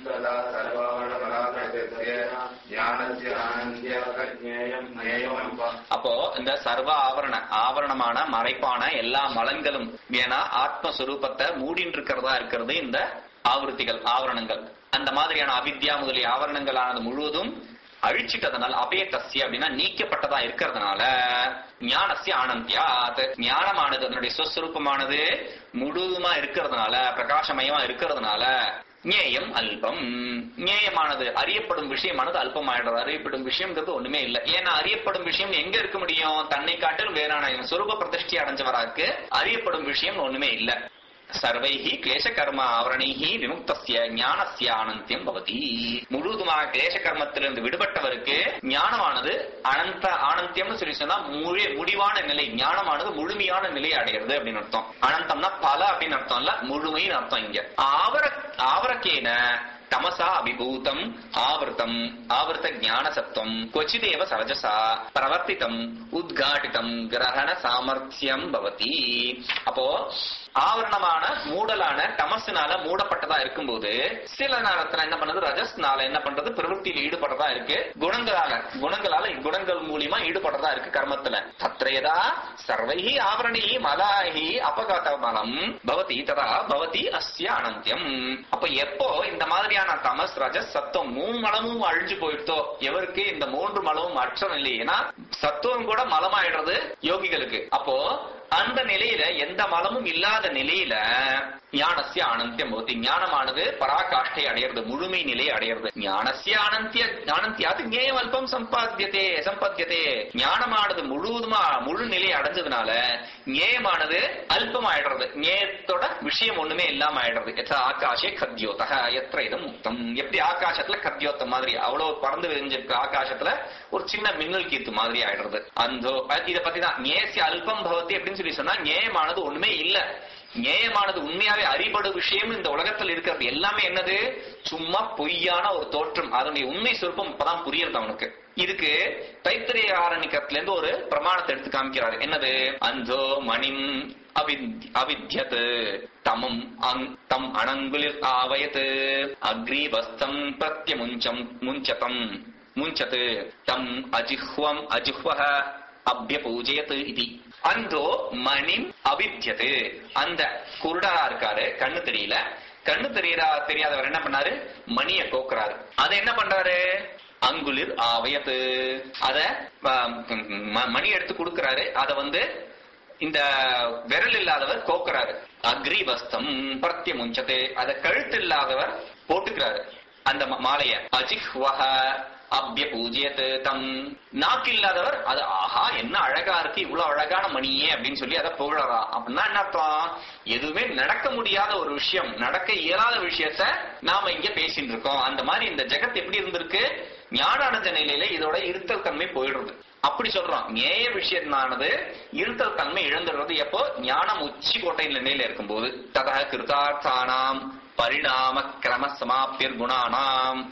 அப்போ இந்த சர்வ ஆவரண ஆவரணமான மறைப்பான எல்லா மலன்களும் ஏன்னா ஆத்மஸ்வரூபத்தை மூடின்னு இருக்கிறதா இருக்கிறது இந்த ஆவருத்திகள் ஆவரணங்கள். அந்த மாதிரியான அவித்யா முதலிய ஆவரணங்களானது முழுவதும் அழிச்சிட்டதுனால அபேதஸ்ய அப்படின்னா நீக்கப்பட்டதா இருக்கிறதுனால ஞானஸ்ய ஆனந்தியாத் ஞானமானது அதனுடைய சுஸ்வரூபமானது முழுவதுமா இருக்கிறதுனால பிரகாசமயமா இருக்கிறதுனால ஞேயம் அல்பம் ஞேயமானது அறியப்படும் விஷயமானது அல்பமாயிடுறது. அறியப்படும் விஷயம்ங்கிறது ஒண்ணுமே இல்லை. ஏன்னா அறியப்படும் விஷயம் எங்க இருக்க முடியும், தன்னை காட்டிலும் வேறான சொரூப பிரதிஷ்டி அடைஞ்சவராக்கு அறியப்படும் விஷயம் ஒண்ணுமே இல்லை. சர்வைஹி கிளேச கர்ம ஆவரணைஹி விமுக்தஸ்ய ஞானஸ்ய ஆனந்தியம் பவதி. முழுதுமாக கிளேச கர்மத்திலிருந்து விடுபட்டவருக்கு ஞானமானது அனந்த ஆனந்தியம்னு சொல்லி சொன்னா முழு முடிவான நிலை, ஞானமானது முழுமையான நிலையை அடையிறது அப்படின்னு அர்த்தம். அனந்தம்னா பல அப்படின்னு அர்த்தம் இல்ல, முழுமைன்னு அர்த்தம். இங்க ஆவர ஆவரக்கேன தமசா அபிபூதம் ஆவர்த்தம் ஆவர்த்த ஞான சத்துவம் கொச்சிதேவ சரஜசா பிரவர்த்திதம் உத்காட்டிதம் கிரகண சாமர்த்தியம் பவதி. அப்போ ஆவரணமான மூடலான தமசுனால மூடப்பட்டதா இருக்கும்போது சில நேரத்துல என்ன பண்றது, ரஜஸ்னால என்ன பண்றது பிரவൃத்தியில ஈடுபடுறதா இருக்கு, குணங்களால குணங்களால குணங்கள் மூலியமா ஈடுபடுறதா இருக்கு கர்மத்துல. தத்ரேதா சர்வைஹி ஆவரணி மலாஹி அபகாத மலம் பவதி ததா பவதி அஸ்ய அனந்தியம். அப்ப எப்போ இந்த மாதிரியான தமஸ் ரஜஸ் சத்துவம் மூணு மலமும் அழிஞ்சு போயிட்டோ எவருக்கு இந்த மூன்று மலமும் அற்றம் இல்லை. ஏன்னா சத்துவம் கூட மலமாயிடுறது யோகிகளுக்கு. அப்போ அந்த நிலையில எந்த மலமும் இல்லாத நிலையில ஞானஸ்ய ஆனந்தியம் பவதி ஞானமானது பராகாஷ்டை அடையிறது, முழுமை நிலையை அடையிறது. ஞானஸ்ய ஆனந்திய ஆனந்தியாது ஞேயம் அல்பம் சம்பாத்தியதே சம்பாத்தியதே ஞானமானது முழுவதுமா முழு நிலையை அடைஞ்சதுனால ஞேயமானது அல்பம் ஆயிடுறது, ஞேயத்தோட விஷயம் ஒண்ணுமே இல்லாம ஆயிடுறது. எத்த ஆகாஷே கத்யோதக எத்த இதம் முக்தம். எப்படி ஆகாசத்துல கத்யோத்த மாதிரி அவ்வளவு பறந்து விரிஞ்சிருக்கு ஆகாசத்துல ஒரு சின்ன மின்னல் கீத்து மாதிரி ஆயிடுறது. அந்த இத பத்திதான் ஞேயஸ்ய அல்பம் பவதி அப்படின்னு சொல்லி சொன்னா ஞேயமானது ஒண்ணுமே இல்ல. ஞேயமானது உண்மையாவே அறிபடு விஷயம் இந்த உலகத்தில் இருக்கிறது எல்லாமே என்னது, சும்மா பொய்யான ஒரு தோற்றம். அதனுடைய உண்மை சொற்பம் இப்பதான் புரியுறது அவனுக்கு. இதுக்கு தைத்திரிய ஆரண்யத்துல இருந்து ஒரு பிரமாணத்தை எடுத்து காமிக்கிறாரு. என்னது, அந்தோ மணிம் அவித்யத் தமம் தம் அனங்குலிர் ஆவயத் அக்ரீவஸ்தம் பிரத்யமுஞ்சம் முஞ்சதம் முஞ்சத் தம் அஜிஹ்வம் அஜிஹ்வஹ அப்யபூஜயத் இதி. அந்தோ மணிம் அவித்யது அந்த குருடரா இருக்காரு, கண்ணு தெரியல. கண்ணு தெரியறா தெரியாதவர் என்ன பண்ணாரு, மணியை கோக்குறாரு. அதை என்ன பண்றாரு, அங்குலிர் ஆவயத்து அத மணி எடுத்து கொடுக்கிறாரு. அத வந்து இந்த விரல் இல்லாதவர் கோக்குறாரு. அக்ரீவஸ்தம் பிரத்யமுஞ்சது அத கழுத்து இல்லாதவர் போட்டுக்கிறாரு அந்த மாலைய. அஜிஹ்வஹ அப்ய பூஜ்யத்து தம் நாக்கு இல்லாதவர் அது ஆஹா என்ன அழகா இருக்கு, இவ்வளவு அழகான மணியே அப்படின்னு சொல்லி அதை புகழறா. அப்படின்னா என்ன அர்த்தம், எதுவுமே நடக்க முடியாத ஒரு விஷயம், நடக்க இயலாத விஷயத்த நாம இங்க பேசிட்டு இருக்கோம். அந்த மாதிரி இந்த ஜெகத் எப்படி இருந்திருக்கு, ஞான அடைஞ்ச நிலையில இதோட இருத்தல் தன்மை போயிடுறது. அப்படி சொல்றோம். ஞேய விஷயமானது இருத்தல் தன்மை இழந்துடுறது எப்போ, ஞானம் உச்சி கோட்டை நிலையில இருக்கும்போது. ததா கிருதார்த்தானாம் பரிணாம கிரம சமாப்திர் குணானாம்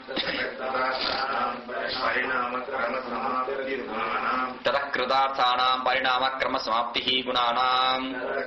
ததः கிருதார்த்தானாம் பரிணாம கிரம சமாப்திஹி குணானாம்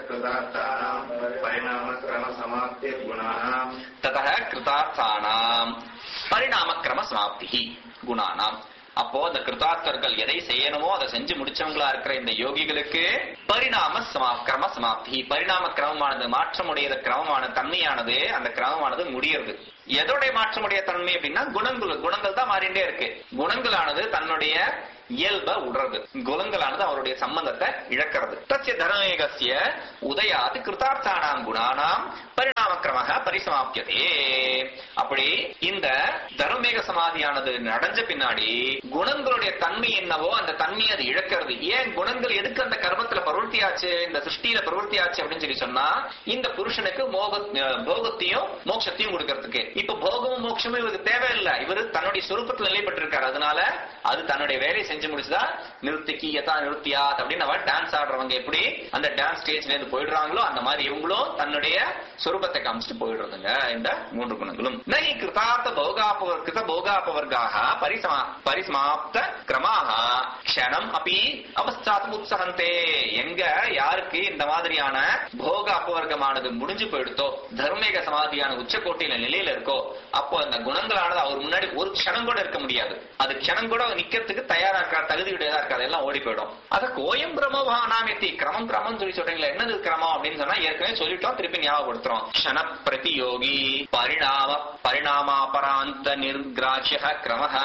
ததः கிருதார்த்தானாம் பரிணாம கிரம சமாப்திஹி குணானாம். அப்போ அந்த கிருதார்த்தர்கள் எதை செய்யணுமோ அதை செஞ்சு முடிச்சவங்களா இருக்கிற இந்த யோகிகளுக்கு பரிணாம சமா கிரம சமாப்தி, பரிணாம கிரமமானது மாற்றமுடைய கிரமமான தன்மையானது, அந்த கிரமமானது முடியறது. எதோடைய மாற்றமுடைய தன்மை அப்படின்னா குணங்கள், குணங்கள் தான் மாறிண்டே இருக்கு. குணங்களானது தன்னுடைய இயல்ப உடுறது, குணங்களானது அவருடைய சம்பந்தத்தை இழக்கிறது. தஸ்ய தர்மேகஸ்ய உதயாது கிருதார்த்தானாம் குணானாம் பரிணாம கிரமஹ பரிசமாப்தியதே. அப்படி இந்த தர்மேக சமாதியானது நடஞ்ச பின்னாடி குணங்களுடைய தன்மை என்னவோ அந்த தன்மை அது இழக்கிறது. ஏன் குணங்கள் எதுக்கு அந்த கர்மத்துல பிரவருத்தியாச்சு, இந்த சிருஷ்டியில பிரவருத்தியாச்சு அப்படின்னு சொல்லி சொன்னா இந்த புருஷனுக்கு மோக போகத்தையும் மோட்சத்தையும் கொடுக்கறதுக்கு. இப்ப போகமும் மோட்சமும் இவருக்கு தேவையில்லை, இவரு தன்னுடைய சொரூபத்தில் நிலைப்பட்டிருக்காரு. அதனால அது தன்னுடைய வேலையை செஞ்சு முடிச்சுதா நிறுத்திக்கு யதா நிறுத்தியாத் அப்படின்னு அவ டான்ஸ் ஆடுறவங்க எப்படி அந்த டான்ஸ் ஸ்டேஜ்ல இருந்து போயிடுறாங்களோ அந்த மாதிரி இவங்களும் தன்னுடைய சொரூபத்தை காமிச்சிட்டு போயிடுறதுங்க இந்த மூன்று குணங்களும். நகி கிருதார்த்த போகாபவர் கிருத போகாபவர்காக பரிசமா பரிசமாப்த கிரமாக க்ஷணம் அப்படி அவஸ்தாத்து உற்சகந்தே. எங்க யாருக்கு இந்த மாதிரியான போக அபவர்க்கமானது முடிஞ்சு போயிடுத்தோ, தர்மேக சமாதியான உச்சக்கோட்டையில நிலையில இருக்கோ, அப்போ அந்த குணங்களானது அவர் முன்னாடி ஒரு க்ஷணம் கூட இருக்க முடியாது. அது க்ஷணம் கூட நிக்கிறதுக்கு தயாரா இருக்கா, தகுதியுடையதா இருக்காது, எல்லாம் ஓடி போயிடும். அத கோயம் பிரமவானாமெத்தி கிரமம் கிரமம் சொல்லி சொல்றீங்களா, என்னது கிரமம் அப்படின்னு சொன்னா ஏற்கனவே சொல்லிட்டோம், திருப்பி ஞாபகப்படுத்துறோம். க்ஷண பிரதியோகி பரிணாம பரிணாமாபராந்த நிர்கிராஹ்ய கிரமஹ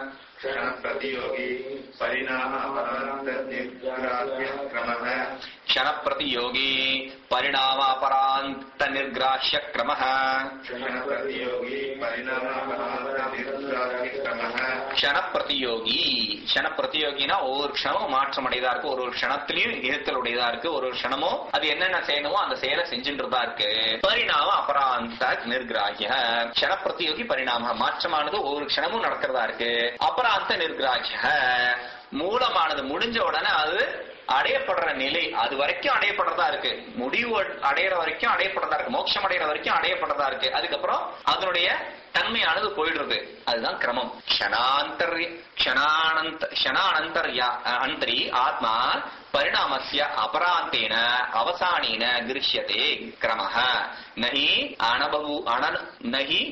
प्रतियोगी परिणाम अपरांत निर्ग्राह्य क्रमः क्षण प्रतियोगी परिणाम अपरांत निर्ग्राह्य क्रमः क्षण प्रतियोगी परिणाम अपरांत निर्ग्राह्य क्रमः क्षण प्रतियोगी क्षण प्रतियोगिனா ஒவ்வொரு க்ஷணமும் மாற்றம் அடையதா இருக்கு, ஒரு ஒரு க்ஷணத்திலையும் இருத்தலுடையதா இருக்கு, ஒரு ஒரு க்ஷணமும் அது என்னென்ன செய்யணுமோ அந்த செயலை செஞ்சுன்றதா இருக்கு. பரிணாம அபராந்த நிர்கிராஹ்ய க்ஷண பிரதியோகி பரிணாம மாற்றமானது ஒவ்வொரு க்ஷணமும் நடக்கிறதா இருக்கு. அபராந்த நிர்கிராஹ்ய மூலமானது முடிஞ்ச உடனே அது அடையப்படுற நிலை அது வரைக்கும் அடையப்படுறதா இருக்கு, முடிவு அடையிற வரைக்கும் அடையப்படுறதா இருக்கு, மோட்சம் அடையிற வரைக்கும் அடையப்படுறதா இருக்கு. அதுக்கப்புறம் அதனுடைய தன்மையானது போயிடுறது, அதுதான் கிரமம். க்ஷணாந்தர் க்ஷணானந்த க்ஷணானந்தர்யா அந்தரி ஆத்மா பரிணாமஸ்ய அபராந்தேன அவசானேன கிருஷ்யதே கிரமஹ நஹி அனபூ அன நஹி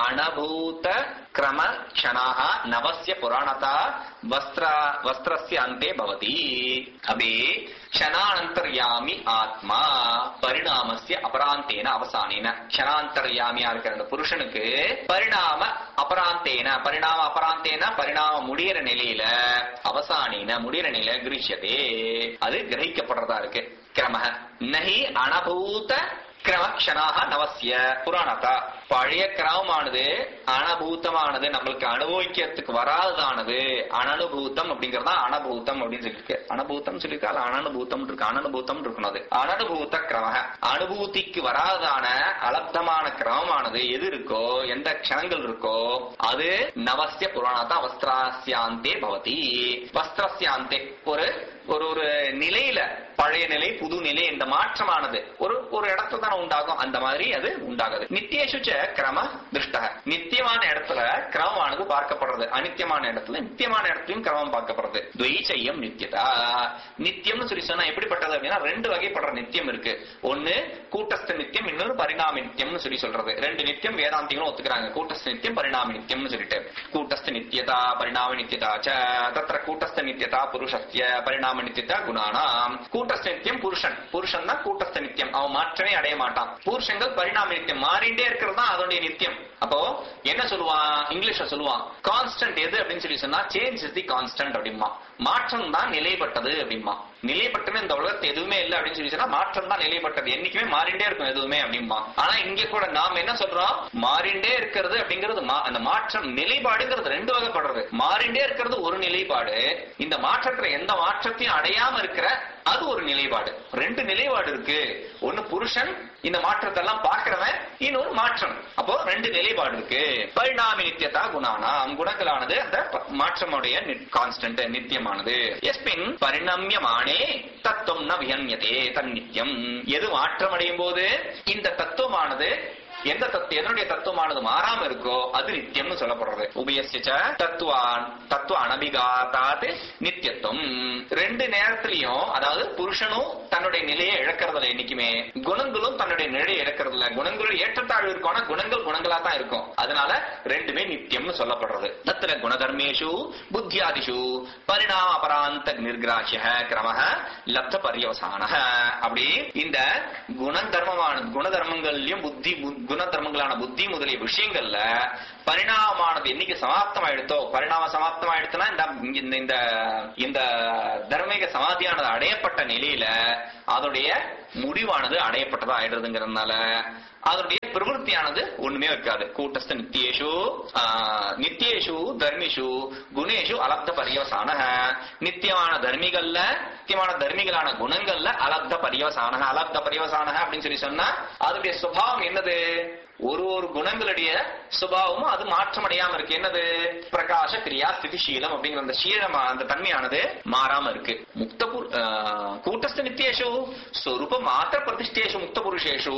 அனபூத கிரம க்ஷணாஹ நவஸ்ய புராணதா வஸ்திர வஸ்திரஸ்ய அந்தே பவதி. அபி க்ஷணானந்தர்யாமி ஆத்மா பரிணாமஸ்ய அபராந்தேன அவசானேன. க்ஷணாந்தர்யாமியா இருக்கிற அந்த புருஷனுக்கு பரிணாம அபராந்தேன பரிணாம அபராந்தேன பரிணாம முடிகிற நிலையில அவசானேன முடிகிற நிலையில கிருஷ்யதே அது கிரகிக்கப்படுறதா இருக்கு. கிரமஹ நஹி அனபூத கிரம க்ஷணாஹ நவஸ்ய புராணதா. பழைய கிரமமானது அனபூத்தமானது, நம்மளுக்கு அனுபவிக்கிறதுக்கு வராததானது அனனுபூத்தம் அப்படிங்கறதா அனபூத்தம் அப்படின்னு சொல்லிருக்கு. அனபூத்தம் சொல்லிருக்கா அனனுபூத்தம் இருக்கு, அனனுபூத்தம் இருக்கணும். அது அனனுபூத்த கிரம அனுபூதிக்கு வராதான அலப்தமான கிரமமானது எது இருக்கோ, எந்த க்ஷணங்கள் இருக்கோ அது நவஸ்ய புராணதா வஸ்திராஸ்யாந்தே பவதி. வஸ்திரஸ்யாந்தே ஒரு ஒரு ஒரு நிலையில பழைய நிலை புது நிலை இந்த மாற்றமானது ஒரு ஒரு இடத்துல தான் உண்டாகும், அந்த மாதிரி அது உண்டாகுது. நித்தியேஷுச்ச கிரம திருஷ்ட. நித்தியமான இடத்துல கிரமமானது பார்க்கப்படுறது, அநித்தியமான இடத்துல நித்தியமான இடத்துலயும் கிரமம் பார்க்கப்படுறது. துவைச்சையம் நித்தியதா. நித்தியம்னு சொல்லி சொன்னா எப்படிப்பட்டது அப்படின்னா ரெண்டு வகைப்படுற நித்தியம் இருக்கு. ஒன்னு கூட்டஸ்த நித்தியம், இன்னொரு பரிணாம நித்தியம்னு சொல்லி சொல்றது. ரெண்டு நித்தியம் வேதாந்திகளும் ஒத்துக்கிறாங்க, கூட்டஸ்த நித்தியம் பரிணாம நித்தியம்னு சொல்லிட்டு. கூட்டஸ்த நித்தியதா பரிணாம நித்தியதா ச தத்ர கூட்டஸ்த நித்தியதா புருஷஸ்ய பரிணாம நித்தியதா குணானாம். கூட்டஸ்த நித்தியம் புருஷன், புருஷன் தான் கூட்டஸ்த நித்தியம், அவன் மாற்றமே அடைய மாட்டான். புருஷங்கள் பரிணாம நித்தியம் மாறிண்டே இருக்கிறது தான் அதோடைய நித்தியம். அப்போ என்ன சொல்லுவான், இங்கிலீஷ்ல சொல்லுவான் கான்ஸ்டன்ட் எது அப்படின்னு சொல்லி சொன்னா சேஞ்ச் இஸ் தி கான்ஸ்டன்ட் அப்படிமா. மாற்றம் தான் நிலைப்பட்டது அப்படிமா. நிலைப்பட்டது இந்த உலகத்தை எதுவுமே இல்லை அப்படின்னு சொல்லி சொன்னா மாற்றம் தான் நிலைப்பட்டது, என்னைக்குமே மாறிண்டே இருக்கும் எதுவுமே அப்படிமா. ஆனா இங்க கூட நாம என்ன சொல்றோம், மாறிண்டே இருக்கிறது அப்படிங்கிறது அந்த மாற்றம் நிலைப்பாடுங்கிறது ரெண்டு வகைப்படுறது. மாறிண்டே இருக்கிறது ஒரு நிலைப்பாடு, இந்த மாற்றத்துல எந்த மாற்றத்தையும் அடையாம இருக்கிற அது ஒரு நிலைப்பாடு. ரெண்டு நிலைப்பாடு இருக்கு, ஒன்னு புருஷன் இந்த மாற்றத்தை எல்லாம் பார்க்கிறவன், இன்னொரு மாற்றம். அப்போ ரெண்டு நிலைப்பாடு இருக்கு. பரிணாமி நித்தியதா குணானா குணங்களானது அந்த மாற்றமுடைய கான்ஸ்டன்ட் நித்தியமானது. எஸ்பின் பரிணாமியமானே தத்துவம் ந விஹன்யதே தன் நித்தியம். எது மாற்றம் அடையும் போது இந்த தத்துவமானது எந்த தத்துவம் எதனுடைய தத்துவமானது மாறாம இருக்கோ அது நித்தியம்னு சொல்லப்படுறது. உபயசிச்ச தத்துவான் தத்துவ அனபிகாதாத் நித்தியத்துவம். ரெண்டு நேரத்திலையும் அதாவது புருஷனும் தன்னுடைய நிலையை இழக்கிறதுல என்னைக்குமே, குணங்களும் தன்னுடைய நிலையை இழக்கிறதுல. குணங்களுடைய ஏற்றத்தாழ்வு இருக்கும், ஆனா குணங்கள் குணங்களா தான் இருக்கும். அதனால ரெண்டுமே நித்தியம்னு சொல்லப்படுறது. தத்துல குணதர்மேஷு புத்தியாதிஷு பரிணாம அபராந்த நிர்கிராஹ்ய கிரமஹ லப்த பர்யவசான. அப்படி இந்த குணதர்மமான குணதர்மங்கள்லயும் புத்தி குணதர்மங்களான புத்தி முதலிய விஷயங்கள்ல பரிணாமமானது என்னைக்கு சமாப்தமாயிடுத்தோ, பரிணாம சமாப்தமாயிடுச்சுன்னா இந்த இந்த இந்த தர்மீக சமாதியானது அடையப்பட்ட நிலையில அதோடைய முடிவானது அடையப்பட்டதா ஆயிடுறதுங்கிறதுனால அதனுடைய பிரவருத்தியானது ஒண்ணுமே இருக்காது. கூட்டஸ்த நித்தியேஷு நித்தியேஷு தர்மிஷு குணேஷு அலப்த பரியவசான. நித்தியமான தர்மிகள்ல நித்தியமான தர்மிகளான குணங்கள்ல அலப்த பரியவசான. அலப்த பரியவசான அப்படின்னு சொல்லி சொன்னா அதனுடைய சுபாவம் என்னது? ஒரு ஒரு குணங்களுடைய சுபாவமும் அது மாற்றம் அடையாம இருக்கு. என்னது? பிரகாச கிரியா ஸ்திதிசீலம் அப்படிங்கிற அந்த சீலமா அந்த தன்மையானது மாறாம இருக்கு. முக்த கூட்டஸ்த நித்தியேஷு ஸ்வரூப மாத்திர பிரதிஷ்டேஷு முக்த புருஷேஷு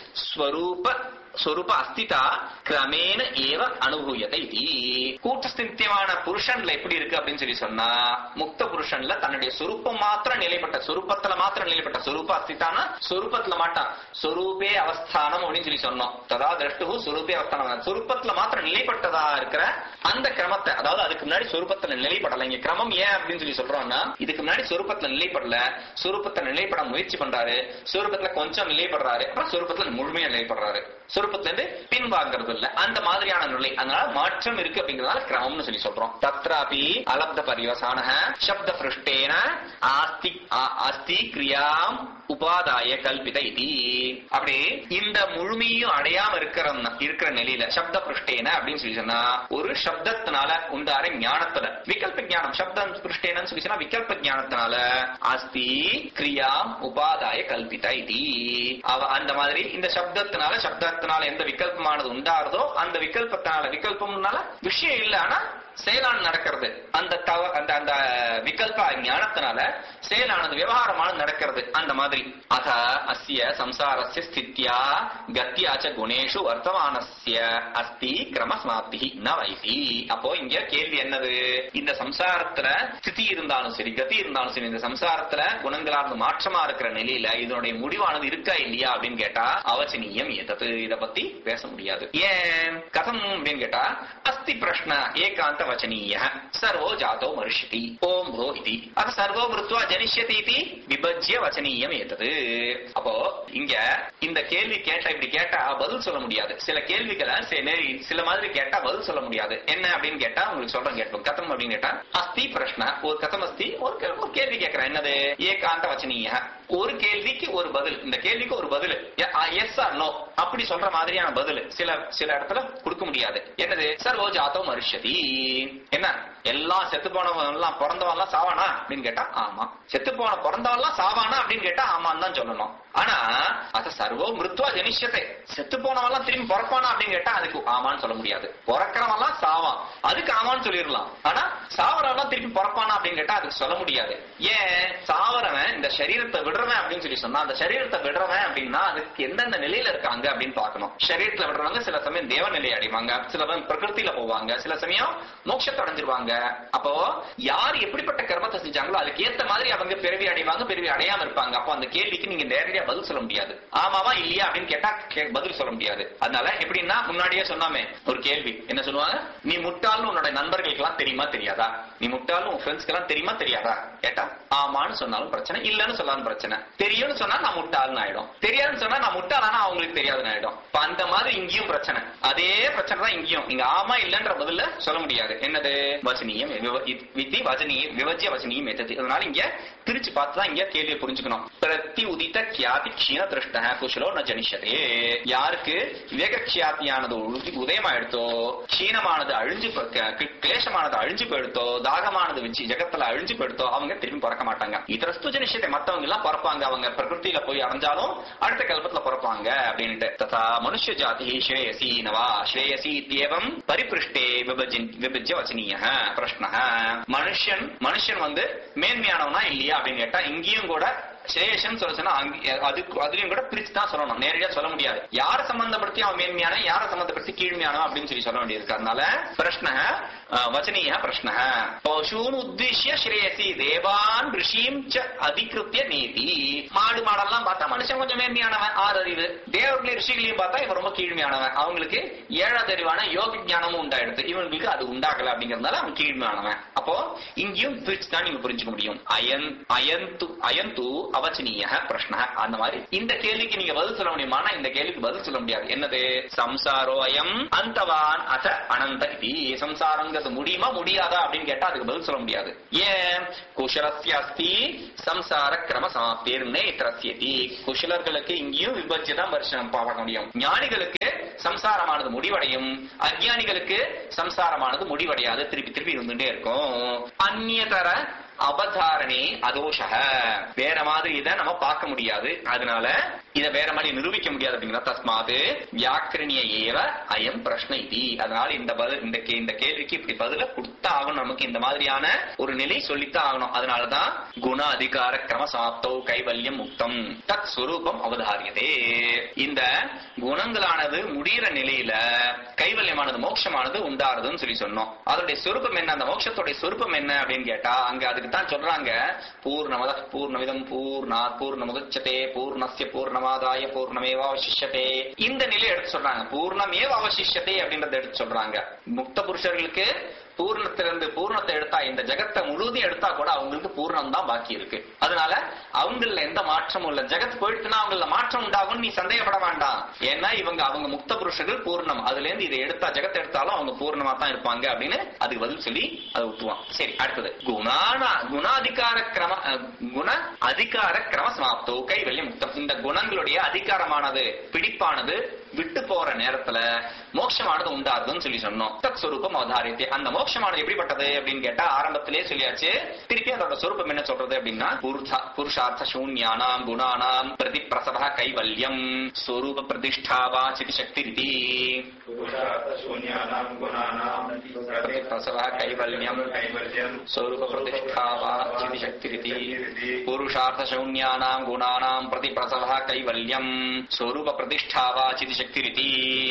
ஸ்வரூப ஸ்வரூப அஸ்திதா கிரமேண ஏவ அனுபூயத்தை. கூட்டஸ்த நித்தியமான புருஷன்ல எப்படி இருக்கு அப்படின்னு சொல்லி சொன்னா, முக்த புருஷன்ல தன்னுடைய சொரூபம் மாத்திரம் நிலைப்பட்ட சொரூபத்துல மாத்திரம் நிலைப்பட்ட சொரூப அஸ்திதான சொரூபத்துல மாட்டான். சொரூபே அவஸ்தானம் அப்படின்னு சொல்லி சொன்னோம். ததா திரஷ்டு சொரூபே அவஸ்தானம். சொரூபத்துல மாத்திரம் நிலைப்பட்டதா இருக்கிற அந்த கிரமத்தை, அதாவது அதுக்கு முன்னாடி சொரூபத்துல நிலைப்படல. இங்க கிரமம் ஏன் அப்படின்னு சொல்லி சொல்றோம்னா, இதுக்கு முன்னாடி சொரூபத்துல நிலைப்படல, சொரூபத்தை நிலைப்பட முயற்சி பண்றாரு, சொரூபத்துல கொஞ்சம் நிலைப்படுறாரு, அப்புறம் சொரூபத்துல முழுமையா நிலைப்படுறாரு, சொரூபத்துல இருந்து பின்வாங்கிறது இல்ல. அந்த மாதிரியான நிலை. அதனால மாற்றம் இருக்கு அப்படிங்கறதால கிரமம்னு சொல்லி சொல்றோம். தத்ராபி அலப்த பரிவசான சப்த பிருஷ்டேன ஆஸ்தி அஸ்தி கிரியாம் உபாதாய கல்பித இதி. அப்படி இந்த முழுமையும் அடையாம இருக்கிற இருக்கிற நிலையில சப்த பிருஷ்டேன அப்படின்னு சொல்லி சொன்னா ஒரு சப்தத்தினால உண்டார ஞானத்துல விகல்ப ஞானம். சப்தம் பிருஷ்டேனு சொல்லி சொன்னா விகல்ப ஞானத்தினால அஸ்தி கிரியாம் உபாதாய கல்பித இதி. அந்த மாதிரி இந்த சப்தத்தினால சப்தத்தினால எந்த விகல்பமானது உண்டாறதோ அந்த விகல்பத்தினால விகல்பம்னால விஷயம் இல்ல, ஆனா செயலானது நடக்கிறது. அந்த அந்த அந்த விகல்ப ஞானத்தினால செயலானது விவகாரமானது நடக்கிறது. அந்த மாதிரி அத அஸ்ய சம்சாரஸ்ய ஸ்தித்யா கத்யாச்ச குணேஷு வர்த்தமானஸ்ய அஸ்தி கிரம சமாப்தி ந வைதி. அப்போ இங்க கேள்வி என்னது? இந்த சம்சாரத்துல ஸ்திதி இருந்தாலும் சரி கதி இருந்தாலும் சரி, இந்த சம்சாரத்துல குணங்களானது மாற்றமா இருக்கிற நிலையில இதனுடைய முடிவானது இருக்கா இல்லையா அப்படின்னு கேட்டா அவச்சனீயம் ஏதது. இத பத்தி பேச முடியாது. ஏன் கதம் அப்படின்னு கேட்டா அஸ்தி பிரஷ்ன ஏகாந்த வச்சனீய சர்வோ ஜாதோ மரிஷ்யதி ஓம் ப்ரோ இதி. அது சர்வோ மிருத்வா ஜனிஷ்யதி இதி விபஜ்ய வச்சனீயம் ஏதது. அப்போ இங்க இந்த கேள்வி கேட்டா இப்படி கேட்டா பதில் சொல்ல முடியாது. சில கேள்விகளை சில மாதிரி கேட்டா பதில் சொல்ல முடியாது. என்ன அப்படின்னு கேட்டா உங்களுக்கு சொல்றேன் கேட்போம். கதம் அப்படின்னு கேட்டா அஸ்தி பிரஷ்ன ஒரு கதம் அஸ்தி ஒரு கேள்வி கேட்கிறேன். என்னது? ஏகாந்த வச்சனீய. ஒரு கேள்விக்கு ஒரு பதில். இந்த கேள்விக்கு ஒரு பதில் எஸ் ஆர் நோ அப்படி சொல்ற மாதிரியான பதில் சில சில இடத்துல கொடுக்க முடியாது. என்னது? சர்வோ ஜாதோ மரிஷ்யதி. என்ன எல்லாம் செத்து போனவன் எல்லாம் பிறந்தவன் எல்லாம் சாவானா அப்படின்னு கேட்டா ஆமா. செத்து போன பிறந்தவன் எல்லாம் சாவானா அப்படின்னு கேட்டா ஆமான்னு தான் சொல்லணும். ஆனா அத சர்வோ மிருத்வா ஜனிஷ்யத்தை செத்து போனவன் எல்லாம் திரும்பி பிறப்பானா அப்படின்னு கேட்டா அதுக்கு ஆமான்னு சொல்ல முடியாது. பிறக்கிறவன் எல்லாம் சாவான் அதுக்கு ஆமான்னு சொல்லிடலாம். ஆனா சாவரவன் திருப்பி பிறப்பானா அப்படின்னு கேட்டா அதுக்கு சொல்ல முடியாது. ஏன்? சாவரவன் இந்த சரீரத்தை விடுறவன் அப்படின்னு சொல்லி சொன்னா அந்த சரீரத்தை விடுறவன் அப்படின்னா அதுக்கு எந்தெந்த நிலையில இருக்காங்க அப்படின்னு பாக்கணும். சரீரத்துல விடுறவங்க சில சமயம் தேவ நிலை அடைவாங்க, சில சமயம் பிரகிருத்தில போவாங்க, சில சமயம் மோட்சத்தை அடைஞ்சிருவாங்க. அப்போ யார் எப்படிப்பட்ட கர்மத்தை செஞ்சாங்களோ அதுக்கு ஏத்த மாதிரி அவங்க பிறவி அடைவாங்க, பிறவி அடையாம இருப்பாங்க. அப்போ அந்த கேள்விக்கு நீங்க நேரடியா பதில் சொல்ல முடியாது. ஆமாவா இல்லையா அப்படின்னு கேட்டா பதில் சொல்ல முடியாது. அதனால எப்படின்னா முன்னாடியே சொன்னாமே ஒரு கேள்வி என்ன சொல்லுவாங்க, நீ முட்டாள்னு உன்னோட நண்பர்களுக்கு எல்லாம் தெரியுமா தெரியாதா, நீ முட்டாள்னு உன் ஃப்ரெண்ட்ஸ்க்கு எல்லாம் தெரியுமா தெரியாதா கேட்டா ஆமான்னு சொன்னாலும் பிரச்சனை, இல்லன்னு சொன்னாலும் பிரச்சனை. தெரியும்னு சொன்னா நான் முட்டாள்னு ஆயிடும், தெரியாதுன்னு சொன்னா நான் முட்டாளானா அவங்களுக்கு தெரியாதுன்னு ஆயிடும். அந்த மாதிரி இங்கேயும் பிரச்சனை, அதே பிரச்சனை தான் இங்கேயும். நீங்க ஆமா இல்லன்ற பதில சொல்ல முடியாது. என்னது? வசனியம் வித்தி வசனியம் விவஜ்ய வசனியம் எத்தது. அதனால இங்க பிரிச்சு பார்த்துதான் இங்க கேள்வியை புரிஞ்சுக்கணும். பிரதி உதித்த கியாதி க்ஷீண திருஷ்ட குஷலோ ந ஜனிஷதே. யாருக்கு விவேக கியாத்தியானது உதயமாயிடுத்தோ, க்ஷீணமானது அழிஞ்சு கிளேசமானது அழிஞ்சு போயிடுத்தோ, தாகமானது வச்சு ஜகத்துல அழிஞ்சு போயிடுத்தோ அவங்க திரும்பி பிறக்க மாட்டாங்க. இதரஸ்து ஜனிஷத்தை மத்தவங்க எல்லாம் பிறப்பாங்க, அவங்க பிரகிருத்தில போய் அடைஞ்சாலும் அடுத்த கல்பத்துல பிறப்பாங்க அப்படின்ட்டு. ததா மனுஷ்ய ஜாதி ஸ்ரேயசி நவா ஸ்ரேயசி இத்யேவம் பரிபிருஷ்டே விபஜ்ய வசனீய பிரஷ்ன. மனுஷன் மனுஷன் வந்து மேன்மையானவனா இல்லையா அப்படின்னு கேட்டா இங்கேயும் கூட சிரேஷன் சொல்ல சொன்னா அதுக்கு அதுலயும் கூட பிரிச்சு தான் சொல்லணும், நேரடியா சொல்ல முடியாது. யார சம்பந்தப்படுத்தி அவன் மேன்மையான, யார சம்பந்தப்படுத்தி கீழ்மையான அப்படின்னு சொல்லி சொல்ல வேண்டியது. அதனால பிரஷ்ன வச்சனீய பிரஷ்ன பசூன் உத்திஷ்ய ஸ்ரேயசி தேவான் ரிஷிம் ச அதிகிருத்திய நீதி. மாடு மாடெல்லாம் பார்த்தா மனுஷன் கொஞ்சம் மேன்மையானவன், ஆறு அறிவு. தேவர்களையும் ரிஷிகளையும் பார்த்தா இவன் ரொம்ப கீழ்மையானவன். அவங்களுக்கு ஏழாவது அறிவான யோக ஞானமும் உண்டாயிடுது, இவங்களுக்கு அது உண்டாகல அப்படிங்கறதுனால அவன் கீழ்மையானவன். அப்போ இங்கேயும் பிரிச்சு தான் நீங்க புரிஞ்சுக்க முடியும். அயன் அயந்து அயந்து அவச்சனீய பிரஷ்ன. அந்த மாதிரி இந்த கேள்விக்கு நீங்க பதில் சொல்ல முடியுமானா இந்த கேள்விக்கு பதில் சொல்ல முடியாது. என்னது? சம்சாரோ அயம் அந்தவான் அச அனந்த இதி. சம்சாரங்கிறது முடியுமா முடியாதா அப்படின்னு கேட்டா அதுக்கு பதில் சொல்ல முடியாது. ஏன்? குஷலஸ்ய அஸ்தி சம்சார கிரம சமாப்திர் நேத்ரஸ்யதி. குஷலர்களுக்கு இங்கேயும் விபஜ்யதான் வருஷம் பார்க்க முடியும். ஞானிகளுக்கு சம்சாரமானது முடிவடையும், அஞ்ஞானிகளுக்கு சம்சாரமானது முடிவடையாது, திருப்பி திருப்பி இருந்துட்டே இருக்கும். அந்நியதர அவதாரணே அதோஷ. வேற மாதிரி இதை நம்ம பார்க்க முடியாது, அதனால இதை வேற மாதிரி நிரூபிக்க முடியாது அப்படிங்கிற தஸ்மாது வியாக்கரணிய ஏவ அயம் பிரஷ்ன இதி. அதனால இந்த பதில் இந்த இந்த கேள்விக்கு இப்படி பதில கொடுத்தா ஆகணும், நமக்கு இந்த மாதிரியான ஒரு நிலை சொல்லித்தான் ஆகணும். அதனாலதான் குண அதிகார கிரம சமாப்தோ கைவல்யம் முக்தம் தத் ஸ்வரூபம் அவதாரியதே. இந்த குணங்களானது முடிகிற நிலையில கைவல்யமானது மோட்சமானது உண்டாருதுன்னு சொல்லி சொன்னோம். அதனுடைய சொரூபம் என்ன, அந்த மோட்சத்துடைய சொரூபம் என்ன அப்படின்னு கேட்டா அங்க அதுக்கு தான் சொல்றாங்க. பூர்ணமத பூர்ணமிதம் பூர்ணாத் பூர்ணமுதச்யதே பூர்ணஸ்ய பூர்ணமாதாய பூர்ணமேவ அவசிஷ்யதே. இந்த நிலை எடுத்து சொல்றாங்க. பூர்ணமேவ அவசிஷ்யதே அப்படின்றத எடுத்து சொல்றாங்க. முக்த புருஷர்களுக்கு பூர்ணத்திலிருந்து பூர்ணத்தை எடுத்தா, இந்த ஜெகத்தை முழுவதும் எடுத்தா கூட அவங்களுக்கு பூர்ணம் தான் பாக்கி இருக்கு. அதனால அவங்கள எந்த மாற்றமும் இல்ல. ஜெகத் போயிடுச்சுன்னா அவங்கள மாற்றம் உண்டாகும், நீ சந்தேகப்பட வேண்டாம். ஏன்னா இவங்க அவங்க முக்த புருஷர்கள் பூர்ணம், அதுல இருந்து இதை எடுத்தா ஜெகத்தை எடுத்தாலும் அவங்க பூர்ணமா தான் இருப்பாங்க அப்படின்னு அதுக்கு பதில் சொல்லி அதை விட்டுவான். சரி, அடுத்தது குணான குணாதிகார கிரம குண அதிகார கிரம சமாப்தோ கைவல்யம் முக்தம். இந்த குணங்களுடைய அதிகாரமானது பிடிப்பானது விட்டு போற நேரத்துல மோட்சமானது உண்டாருதுன்னு சொல்லி சொன்னோம். தத் ஸ்வரூபம் அவதாரியத்தை. அந்த மோட்சமானது எப்படிப்பட்டது அப்படின்னு கேட்டா ஆரம்பத்திலே சொல்லியாச்சு. திருப்பி அதோட சொரூபம் என்ன சொல்றது அப்படின்னா புருஷார்த்த சூன்யானாம் குணானாம் பிரதி பிரசவ கைவல்யம் ஸ்வரூப பிரதிஷ்டாவா சிதி சக்தி ரீதி. பிரதி பிரசவ கைவல்யம் ஸ்வரூப பிரதிஷ்டாவா சிதி சக்தி ரீதி. புருஷார்த்த சூன்யானாம் குணானாம் பிரதி பிரசவ கைவல்யம் ஸ்வரூப பிரதிஷ்டாவா சிதி சக்தி ரீதி.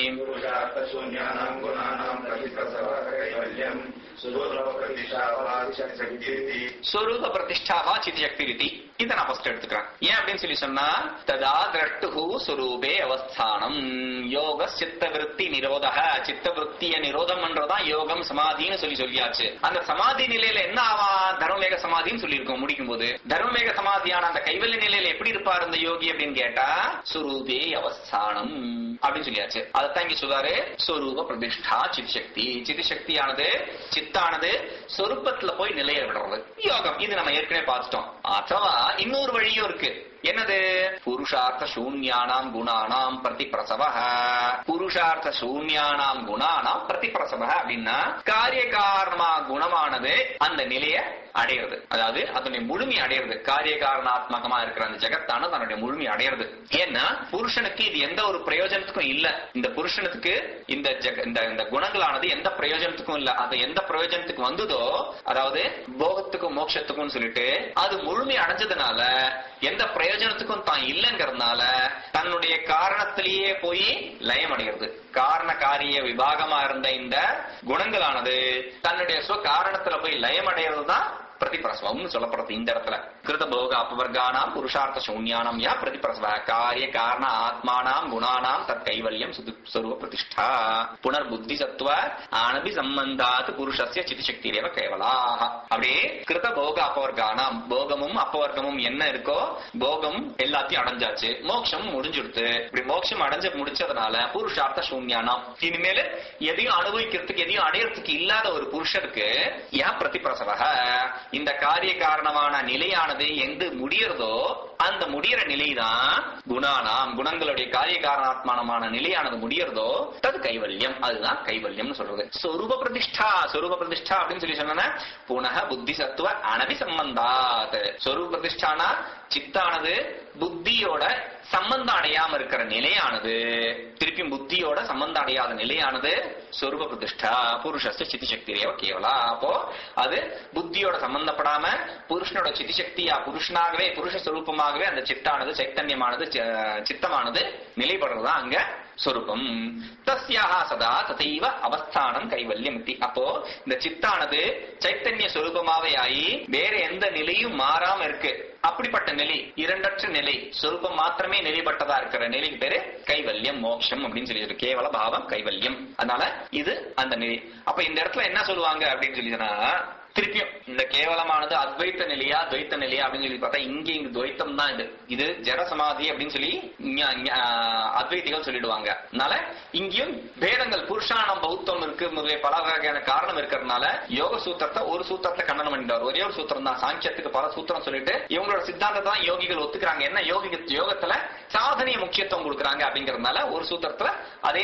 ஸ்வரூப பிரதிஷ்டாவா சிதி சக்தி ரீதி. இதை நான் ஃபர்ஸ்ட் எடுத்துக்கிறேன். ஏன் அப்படின்னு சொல்லி சொன்னா ததா திரஷ்டு ஸ்வரூபே அவஸ்தானம் யோக சித்த விருத்தி நிரோத. சித்த விருத்திய நிரோதம் என்றதான் யோகம் சமாதின்னு சொல்லி சொல்லியாச்சு. அந்த சமாதி நிலையில என்ன ஆவா? தர்மவேக சமாதின்னு சொல்லி இருக்கோம். முடிக்கும் போது தர்மவேக சமாதியான அந்த கைவல்ய நிலையில எப்படி இருப்பார் இந்த யோகி அப்படின்னு கேட்டா ஸ்வரூபே அவஸ்தானம் அப்படின்னு சொல்லியாச்சு. அதைத்தான் இங்க சொல்றாரு. ஸ்வரூப பிரதிஷ்டா சித் சக்தி. சித் சக்தியானது சித்தானது சொரூபத்துல போய் நிலைய விடுறது யோகம். இது நம்ம ஏற்கனவே பார்த்துட்டோம். அथवा இன்னொரு வழியும் இருக்கு. என்னது? புருஷார்த்த சூன்யானாம் குணானாம் பிரதி பிரசவ. புருஷார்த்த சூன்யானாம் குணானாம் பிரதி பிரசவ அப்படின்னா காரிய காரணமா குணமானது அந்த நிலைய அடையிறது, அதாவது அதனுடைய முழுமை அடையிறது. காரிய காரணாத்மகமா இருக்கிற அந்த ஜெகத்தானது தன்னுடைய முழுமை அடையிறது. ஏன்னா புருஷனுக்கு இது எந்த ஒரு பிரயோஜனத்துக்கும் இல்ல. இந்த புருஷனுக்கு இந்த இந்த குணங்களானது எந்த பிரயோஜனத்துக்கும் இல்ல. அது எந்த பிரயோஜனத்துக்கு வந்ததோ, அதாவது போகத்துக்கும் மோட்சத்துக்கும் சொல்லிட்டு அது முழுமை அடைஞ்சதுனால எந்த பிரயோஜனத்துக்கும் தான் இல்லைங்கிறதுனால தன்னுடைய காரணத்திலேயே போய் லயம் அடைகிறது. காரண காரிய விபாகமா இருந்த இந்த குணங்களானது தன்னுடைய ஸ்வ காரணத்துல போய் லயம் அடைகிறதுதான் பிரதிபிரசவம்னு சொல்லப்படுறது இந்த இடத்துல. கிருத போக அபவர்கானாம் புருஷார்த்த சூன்யானாம் யா பிரதிபிரசவ காரிய காரண ஆத்மானாம் குணானாம் தத் கைவல்யம் ஸ்வரூப பிரதிஷ்டா புனர் புத்தி சத்துவ ஆனபி சம்பந்தாத் புருஷஸ்ய சிதி சக்திரேவ கேவலாஹ. அப்படியே கிருத போக அபவர்கானாம் போகமும் அப்பவர்க்கமும் என்ன இருக்கோ போகம் எல்லாத்தையும் அடைஞ்சாச்சு, மோட்சம் முடிஞ்சுடுத்து. இப்படி மோட்சம் அடைஞ்ச முடிச்சதுனால புருஷார்த்த சூன்யானாம் இனிமேல எதையும் அனுபவிக்கிறதுக்கு எதையும் அடையறதுக்கு இல்லாத ஒரு புருஷருக்கு யா பிரதிபிரசவ இந்த காரிய காரணமான நிலையானது எங்கு முடியறதோ அந்த முடியற நிலைதான் குணானாம் குணங்களுடைய காரிய காரணாத்மானமான நிலையானது முடியறதோ தது கைவல்யம். அதுதான் கைவல்யம் சொல்றது. ஸ்வரூப பிரதிஷ்டா. ஸ்வரூப பிரதிஷ்டா அப்படின்னு சொல்லி சொன்னா புனக புத்தி சத்துவ அனபி சம்பந்தாத். ஸ்வரூப பிரதிஷ்டானா சித்தானது புத்தியோட சம்பந்தம் அடையாம இருக்கிற நிலையானது, திருப்பி புத்தியோட சம்பந்தம் அடையாத நிலையானது சொரூப பிரதிஷ்டா புருஷஸ்ய சித்தி சக்திரேவ கேவலா. அப்போ அது புத்தியோட சம்பந்தப்படாம புருஷனோட சித்தி சக்தியா புருஷனாகவே புருஷ சொரூபமாகவே அந்த சித்தானது சைத்தன்யமானது சித்தமானது நிலைப்படுறதா அங்க சொரூபம். தஸ்யாக சதா ததைவ அவஸ்தானம் கைவல்யம். அப்போ இந்த சித்தானது சைத்தன்ய சொரூபமாவே ஆகி வேற எந்த நிலையும் மாறாம இருக்கு. அப்படிப்பட்ட நிலை, இரண்டற்ற நிலை, சொரூபம் மாத்திரமே நிலைப்பட்டதா இருக்கிற நிலைக்கு பேரு கைவல்யம், மோட்சம் அப்படின்னு சொல்லி கேவல பாவம் கைவல்யம். அதனால இது அந்த நிலை. அப்ப இந்த இடத்துல என்ன சொல்லுவாங்க அப்படின்னு சொல்லினா, திருப்பியும் இந்த கேவலமானது அத்வைத்த நிலையா துவைத்த நிலையா அப்படின்னு சொல்லி பார்த்தா இங்க இங்க துவைத்தம் தான். இது இது ஜட சமாதி அப்படின்னு சொல்லி அத்வைத்திகள் சொல்லிடுவாங்க. அதனால இங்கேயும் பேதங்கள் புருஷானம் பௌத்தம் இருக்கு முதலிய பல வகையான காரணம் இருக்கிறதுனால யோக சூத்திரத்தை ஒரு சூத்திரத்தை கண்டனம் பண்ணிட்டார். ஒரே ஒரு சூத்திரம் தான், சாங்கியத்துக்கு பல சூத்திரம் சொல்லிட்டு இவங்களோட சித்தாந்தத்தை தான் யோகிகள் ஒத்துக்கிறாங்க. என்ன யோகி யோகத்துல சாதனைய முக்கியத்துவம் கொடுக்குறாங்க அப்படிங்கறதுனால ஒரு சூத்திரத்துல அதே